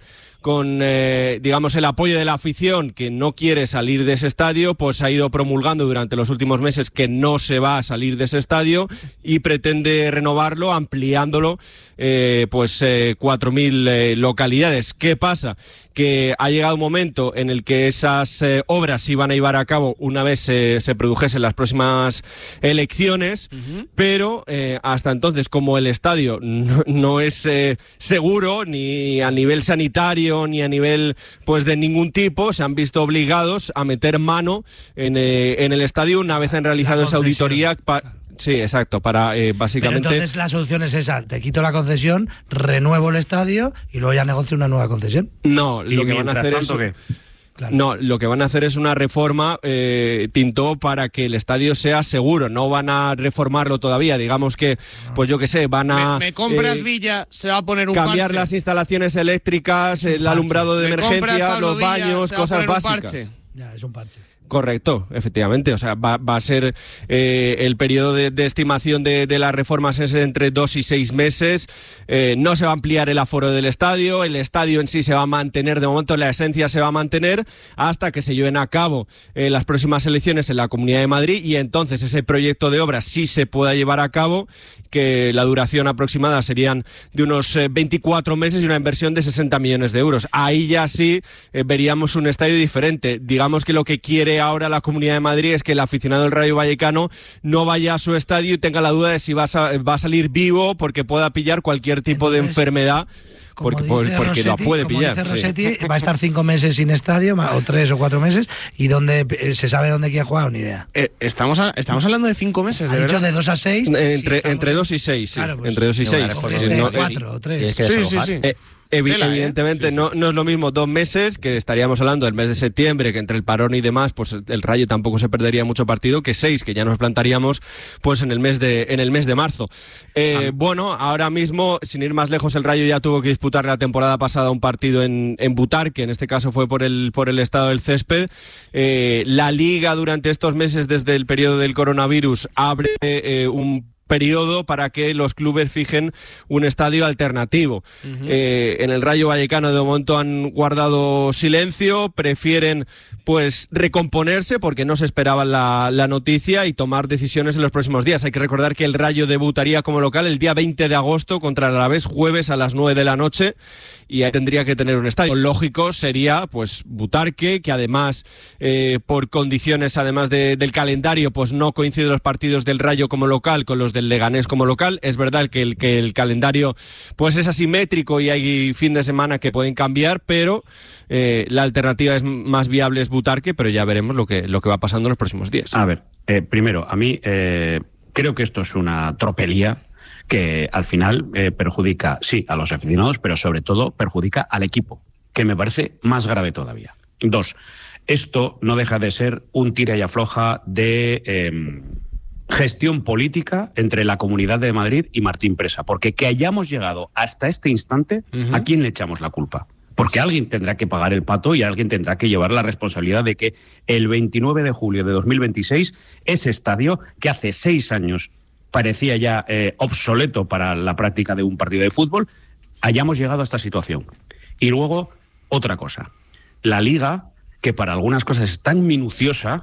con, eh, digamos, el apoyo de la afición que no quiere salir de ese estadio, pues ha ido promulgando durante los últimos meses que no se va a salir de ese estadio y pretende renovarlo, ampliándolo, eh, pues eh, cuatro mil eh, localidades. ¿Qué pasa? Que ha llegado un momento en el que esas eh, obras se iban a llevar a cabo una vez eh, se produjesen las próximas elecciones, uh-huh. pero eh, hasta entonces, como el estadio no, no es eh, seguro ni a nivel sanitario ni a nivel pues de ningún tipo, se han visto obligados a meter mano en, eh, en el estadio una vez han realizado esa auditoría. Pa- Sí, exacto, para eh, básicamente... Pero entonces la solución es esa, te quito la concesión, renuevo el estadio y luego ya negocio una nueva concesión. No, lo que van a hacer es... ¿qué? Claro. No, lo que van a hacer es una reforma, eh, Tinto, para que el estadio sea seguro. No van a reformarlo todavía. Digamos que, pues yo qué sé, van a... Me, me compras eh, Villa, se va a poner un cambiar parche. las instalaciones eléctricas, el alumbrado de me emergencia, Pablo los Villa, baños, se va a cosas poner un básicas. parche. Ya, es un parche. Correcto, efectivamente. O sea, va, va a ser eh, el periodo de, de estimación de, de las reformas es entre dos y seis meses. Eh, no se va a ampliar el aforo del estadio. El estadio en sí se va a mantener, de momento la esencia se va a mantener hasta que se lleven a cabo eh, las próximas elecciones en la Comunidad de Madrid y entonces ese proyecto de obra sí se pueda llevar a cabo, que la duración aproximada serían de unos eh, veinticuatro meses y una inversión de sesenta millones de euros. Ahí ya sí eh, veríamos un estadio diferente. Digamos que lo que quiere ahora la Comunidad de Madrid es que el aficionado del Rayo Vallecano no vaya a su estadio y tenga la duda de si va a, va a salir vivo porque pueda pillar cualquier tipo Entonces, de enfermedad. Porque, porque Rossetti, lo puede pillar. Como dice Rossetti, sí. Va a estar cinco meses sin estadio, o tres o cuatro meses, y donde se sabe dónde quiere jugar, ni idea. Eh, estamos, a, estamos hablando de cinco meses, ¿Ha ¿de dicho verdad? de dos a seis? Entre, sí, entre dos y seis, sí. Claro, pues, entre dos y seis. Este, no, cuatro o tres. Sí, sí, sí. Eh, Evi- Tela, evidentemente ¿eh? sí, no, sí. no es lo mismo dos meses, que estaríamos hablando del mes de septiembre, que entre el parón y demás, pues el, el Rayo tampoco se perdería mucho partido, que seis, que ya nos plantaríamos pues en el mes de en el mes de marzo. Eh, ah. Bueno, ahora mismo, sin ir más lejos, el Rayo ya tuvo que disputar la temporada pasada un partido en, en Butarque, en este caso fue por el por el estado del césped. Eh, la Liga durante estos meses, desde el periodo del coronavirus, abre eh, un periodo para que los clubes fijen un estadio alternativo. Uh-huh. Eh, en el Rayo Vallecano de momento han guardado silencio, prefieren pues recomponerse porque no se esperaba la, la noticia y tomar decisiones en los próximos días. Hay que recordar que el Rayo debutaría como local el día veinte de agosto contra el Alavés, jueves a las nueve de la noche, y ahí tendría que tener un estadio. Lo lógico sería pues Butarque, que además eh, por condiciones además de, del calendario pues no coinciden los partidos del Rayo como local con los del Leganés como local. Es verdad que el, que el calendario pues es asimétrico y hay fin de semana que pueden cambiar, pero eh, la alternativa es más viable es Butarque, pero ya veremos lo que, lo que va pasando en los próximos días. A ver, eh, primero, a mí eh, creo que esto es una tropelía que al final eh, perjudica, sí, a los aficionados, pero sobre todo perjudica al equipo, que me parece más grave todavía. Dos, esto no deja de ser un tira y afloja de eh, gestión política entre la Comunidad de Madrid y Martín Presa, porque que hayamos llegado hasta este instante, uh-huh. ¿a quién le echamos la culpa? Porque alguien tendrá que pagar el pato y alguien tendrá que llevar la responsabilidad de que el veintinueve de julio de dos mil veintiséis, ese estadio, que hace seis años parecía ya eh, obsoleto para la práctica de un partido de fútbol, hayamos llegado a esta situación. Y luego, otra cosa. La Liga, que para algunas cosas es tan minuciosa,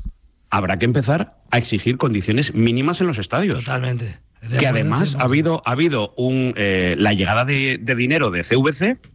habrá que empezar a exigir condiciones mínimas en los estadios. Totalmente. Que además ha habido, ha habido un, eh, la llegada de, de dinero de C V C,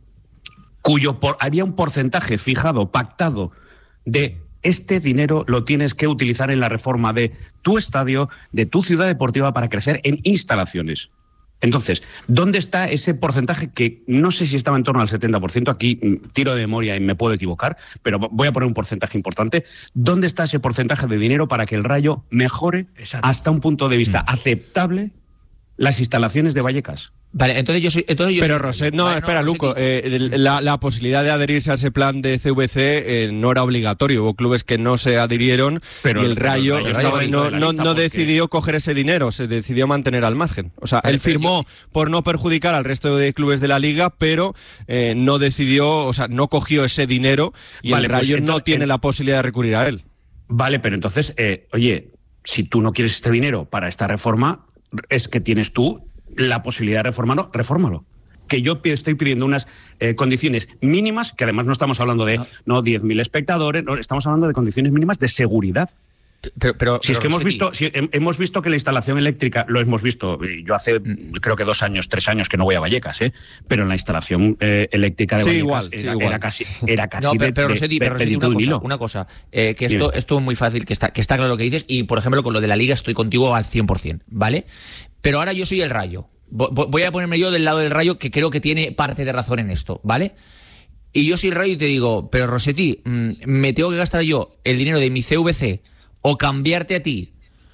cuyo por, había un porcentaje fijado, pactado, de este dinero lo tienes que utilizar en la reforma de tu estadio, de tu ciudad deportiva, para crecer en instalaciones. Entonces, ¿dónde está ese porcentaje que no sé si estaba en torno al setenta por ciento? Aquí tiro de memoria y me puedo equivocar, pero voy a poner un porcentaje importante. ¿Dónde está ese porcentaje de dinero para que el Rayo mejore Exacto. hasta un punto de vista mm. aceptable las instalaciones de Vallecas? Vale, entonces yo soy... Entonces yo pero soy... Roset, no, vale, espera, no, Luco, eh, la, la posibilidad de adherirse a ese plan de C V C eh, no era obligatorio. Hubo clubes que no se adhirieron pero, y el Rayo, el Rayo no, no, no porque... decidió coger ese dinero, se decidió mantener al margen. O sea, vale, él firmó yo... por no perjudicar al resto de clubes de la Liga, pero eh, no decidió, o sea, no cogió ese dinero y vale, el Rayo pues, entonces, no tiene en... la posibilidad de recurrir a él. Vale, pero entonces, eh, oye, si tú no quieres este dinero para esta reforma, es que tienes tú la posibilidad de reformarlo, refórmalo. que yo estoy pidiendo unas eh, condiciones mínimas, que además no estamos hablando de no, no diez mil espectadores, no, estamos hablando de condiciones mínimas de seguridad. Pero, pero, si es pero que hemos Rossetti. visto, si hemos visto que la instalación eléctrica, lo hemos visto, yo hace mm. creo que dos años, tres años que no voy a Vallecas, ¿eh? Pero en la instalación eh, eléctrica de sí, Vallecas igual, era, sí, igual. era casi, era casi no, pero, de, pero, de, Rossetti, de, pero Rossetti, una cosa, una cosa eh, que esto, esto es muy fácil, que está, que está claro lo que dices, y por ejemplo con lo de la Liga estoy contigo al cien por ciento, ¿vale? Pero ahora yo soy el Rayo. Voy a ponerme yo del lado del Rayo, que creo que tiene parte de razón en esto, ¿vale? Y yo soy el Rayo y te digo, pero Rossetti, me tengo que gastar yo el dinero de mi C V C o cambiarte a ti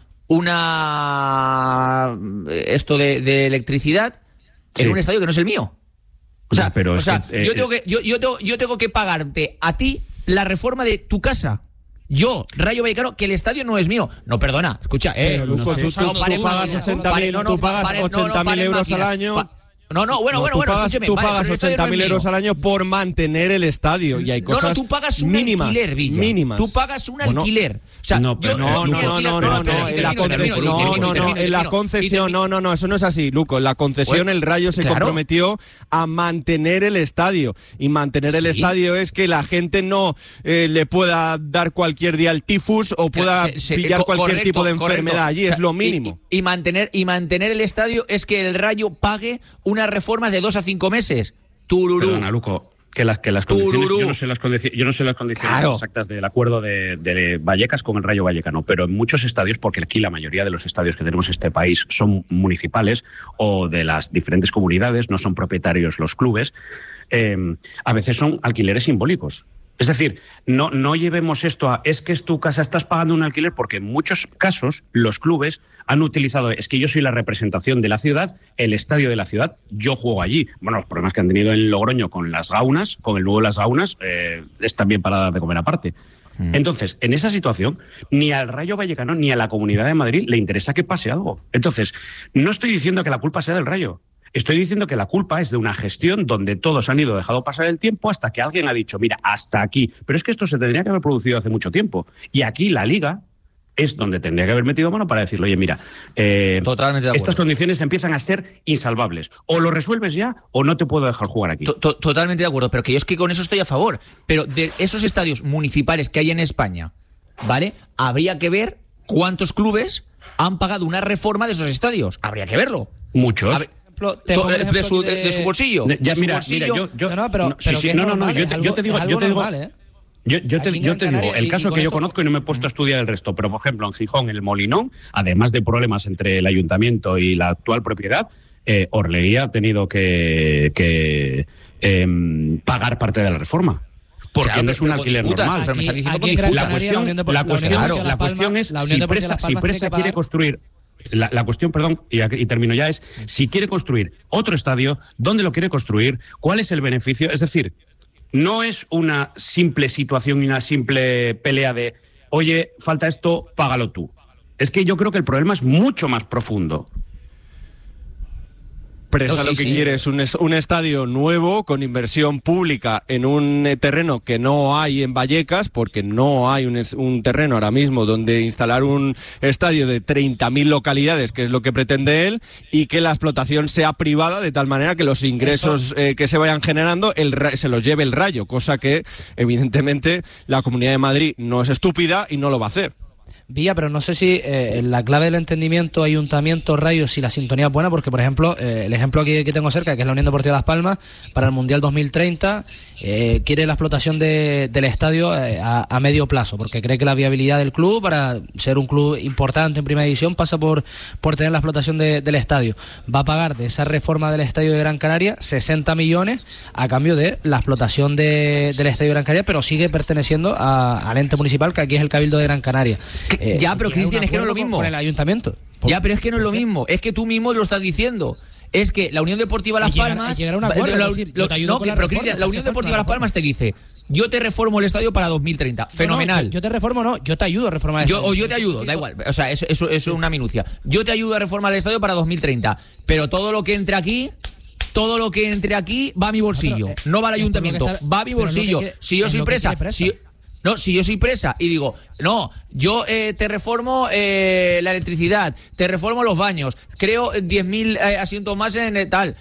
una esto de, de electricidad sí. en un estadio que no es el mío. O sea, no, pero o sea que, eh, yo, tengo que, yo, yo, tengo, yo tengo que pagarte a ti la reforma de tu casa. Yo, Rayo Vallecano, que el estadio no es mío. No, perdona, escucha, eh. Pero, Luco, tú, tú, tú, tú pagas ochenta mil no, no, no, euros al año. Pa No, no, bueno, no, bueno, bueno, pagas, escúcheme. Tú vale, pagas ochenta mil no euros al año por mantener el estadio y hay cosas No, no, tú pagas un mínimas, alquiler, Villa. mínimas. Tú pagas un bueno, alquiler. O sea, no, pero yo, no, no, yo, no, no, no, no, en la concesión, no, no, no, en la concesión, no, no, no, eso no es así, Luco. En la concesión el Rayo se claro. comprometió a mantener el estadio y mantener ¿Sí? el estadio es que la gente no eh, le pueda dar cualquier día el tifus o pueda que, se, pillar co cualquier correcto, tipo de enfermedad correcto. allí, o sea, es lo mínimo. Y, y mantener y mantener el estadio es que el Rayo pague unas reformas de dos a cinco meses. Tururú. Perdona, Luco, que las, que las condiciones, yo no sé las, condici yo no sé las condiciones claro. exactas del acuerdo de, de Vallecas con el Rayo Vallecano, pero en muchos estadios, porque aquí la mayoría de los estadios que tenemos en este país son municipales o de las diferentes comunidades, no son propietarios los clubes, eh, a veces son alquileres simbólicos. Es decir, no, no llevemos esto a es que es tu casa, estás pagando un alquiler, porque en muchos casos los clubes han utilizado, es que yo soy la representación de la ciudad, el estadio de la ciudad, yo juego allí. Bueno, los problemas que han tenido en Logroño con las Gaunas, con el nuevo Las Gaunas, eh, es también para dar de comer aparte. Mm. Entonces, en esa situación, ni al Rayo Vallecano ni a la Comunidad de Madrid le interesa que pase algo. Entonces, no estoy diciendo que la culpa sea del Rayo. Estoy diciendo que la culpa es de una gestión donde todos han ido dejando pasar el tiempo hasta que alguien ha dicho, mira, hasta aquí. Pero es que esto se tendría que haber producido hace mucho tiempo. Y aquí la Liga es donde tendría que haber metido mano para decirle, oye, mira, eh, Totalmente de acuerdo. Estas condiciones empiezan a ser insalvables. O lo resuelves ya o no te puedo dejar jugar aquí. Totalmente de acuerdo, pero que yo es que con eso estoy a favor. Pero de esos estadios municipales que hay en España, ¿vale? Habría que ver cuántos clubes han pagado una reforma de esos estadios. Habría que verlo. Muchos. Ver, De su, de, su, de, de su bolsillo. De, ya, de mira, su bolsillo. mira, yo, yo, no, no, pero, no, pero sí, sí, que no, no, normal, no, yo te, yo te digo, yo te digo, normal, ¿eh? yo, yo te, yo te digo, el caso y, y que yo esto... conozco y no me he puesto a estudiar el resto, pero por ejemplo en Gijón, en el Molinón, además de problemas entre el ayuntamiento y la actual propiedad, eh, Orleguía ha tenido que, que eh, pagar parte de la reforma. Porque claro, no es un alquiler normal. Aquí, pero me estás diciendo aquí la, Canaria, cuestión, la, la, cuestión, claro, la cuestión es la si Presa, si Presa quiere construir. La, la cuestión, perdón, y, y termino ya, es si quiere construir otro estadio, ¿dónde lo quiere construir? ¿Cuál es el beneficio? Es decir, no es una simple situación y una simple pelea de, oye, falta esto, págalo tú. Es que yo creo que el problema es mucho más profundo. Presa no, sí, lo que sí. quiere es un, un estadio nuevo con inversión pública en un terreno que no hay en Vallecas, porque no hay un, un terreno ahora mismo donde instalar un estadio de treinta mil localidades, que es lo que pretende él, y que la explotación sea privada de tal manera que los ingresos eh, que se vayan generando el, se los lleve el Rayo, cosa que evidentemente la Comunidad de Madrid no es estúpida y no lo va a hacer. Villa, pero no sé si eh, la clave del entendimiento ayuntamiento Rayo, si la sintonía es buena, porque por ejemplo eh, el ejemplo que, que tengo cerca, que es la Unión Deportiva Las Palmas, para el Mundial dos mil treinta eh, quiere la explotación de, del estadio eh, a, a medio plazo, porque cree que la viabilidad del club para ser un club importante en primera división pasa por, por tener la explotación de, del estadio. Va a pagar de esa reforma del estadio de Gran Canaria sesenta millones a cambio de la explotación de, del estadio de Gran Canaria, pero sigue perteneciendo a, al ente municipal, que aquí es el Cabildo de Gran Canaria. Eh, ya, pero Cristian, es que no es lo mismo. Con el ayuntamiento. ¿Por? Ya, pero es que no es lo mismo. Es que tú mismo lo estás diciendo. Es que la Unión Deportiva Las llegar, Palmas. Llegar a un acuerdo, la, decir, lo, no, que, pero Cristian, la Unión Deportiva Las Palmas te dice: yo te reformo el estadio para dos mil treinta. Fenomenal. No, no, yo te reformo, no, yo te ayudo a reformar el yo, estadio. O yo te ayudo, sí, da igual. O sea, eso, eso, eso es una minucia. Yo te ayudo a reformar el estadio para dos mil treinta. Pero todo lo que entre aquí. Todo lo que entre aquí va a mi bolsillo. No, pero, eh, no va al ayuntamiento, está, va a mi bolsillo. Quiere, si yo soy presa. Si, No, si yo soy presa y digo, no, yo eh, te reformo eh, la electricidad, te reformo los baños, creo diez mil eh, asientos más en eh, tal.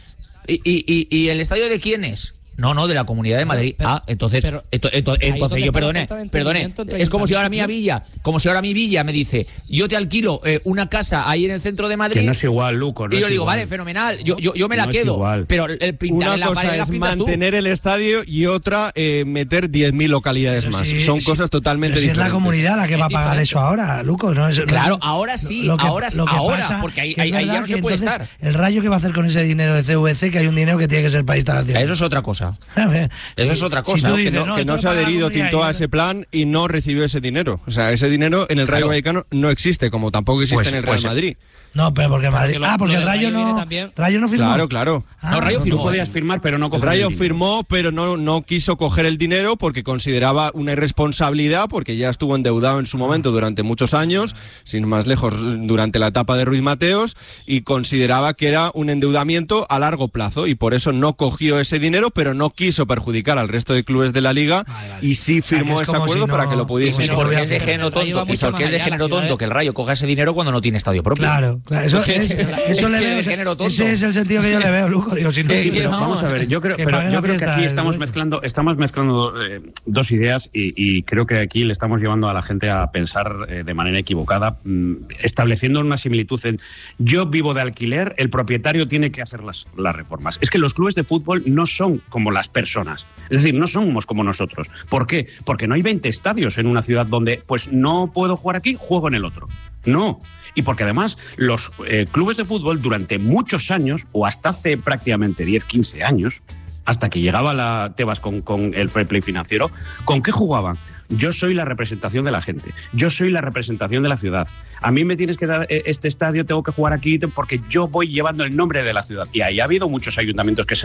¿Y, y, y, y el estadio de quién es? No, no, de la Comunidad de Madrid. Pero, ah, entonces, pero, esto, esto, entonces yo perdone, perdone. Es como si ahora mi Villa, como si ahora mi Villa me dice, yo te alquilo eh, una casa ahí en el centro de Madrid. Que no es igual, Luco. No y yo es digo, igual. vale, fenomenal, yo, yo, yo me la no quedo. Pero el pintar una la cosa pared es mantener tú. el estadio y otra eh, meter diez mil localidades pero más. Si, Son si, cosas totalmente si diferentes. Es la comunidad la que va a pagar eso ahora, Luco. No es, claro, no, ahora sí, lo que, ahora, lo que ahora, pasa, porque ahí, ahí, ahí ya no se puede estar. El Rayo que va a hacer con ese dinero de C V C, que hay un dinero que tiene que ser para instalación. Eso es otra cosa. Eso es otra cosa. Si no, dices, que no, no, que no se ha adherido Tintó a ese plan y no recibió ese dinero. O sea, ese dinero en el Rayo claro. Vallecano no existe, como tampoco existe pues, en el Real pues, Madrid. No, pero porque Madrid. Lo, ah, porque el Rayo no. Rayo no firmó. Claro, claro. Ah, no, Rayo firmó. Tú podías firmar, pero no coger el Rayo el firmó, pero no, no quiso coger el dinero porque consideraba una irresponsabilidad, porque ya estuvo endeudado en su momento durante muchos años, sin más lejos, durante la etapa de Ruiz Mateos, y consideraba que era un endeudamiento a largo plazo, y por eso no cogió ese dinero, pero no quiso perjudicar al resto de clubes de la Liga, vale, vale. y sí firmó ese acuerdo si no, para que lo pudiese. Y porque es de género tonto, y porque es de género tonto que el Rayo coja ese dinero cuando no tiene estadio propio. Claro, claro. Eso, es, eso le veo, ese es el sentido que yo le veo, Luco. Digo, si no, sí, pero vamos a ver, yo creo, que, pero yo creo que aquí estamos mezclando, estamos mezclando eh, dos ideas y, y creo que aquí le estamos llevando a la gente a pensar eh, de manera equivocada, mmm, estableciendo una similitud en yo vivo de alquiler, el propietario tiene que hacer las, las reformas. Es que los clubes de fútbol no son como las personas, es decir, no somos como nosotros. ¿Por qué? Porque no hay veinte estadios en una ciudad donde pues no puedo jugar aquí, juego en el otro. No. Y porque además los eh, clubes de fútbol durante muchos años, o hasta hace prácticamente diez, quince años, hasta que llegaba la Tebas con, con el fair play financiero, ¿con qué jugaban? Yo soy la representación de la gente, yo soy la representación de la ciudad. A mí me tienes que dar este estadio, tengo que jugar aquí porque yo voy llevando el nombre de la ciudad. Y ahí ha habido muchos ayuntamientos que se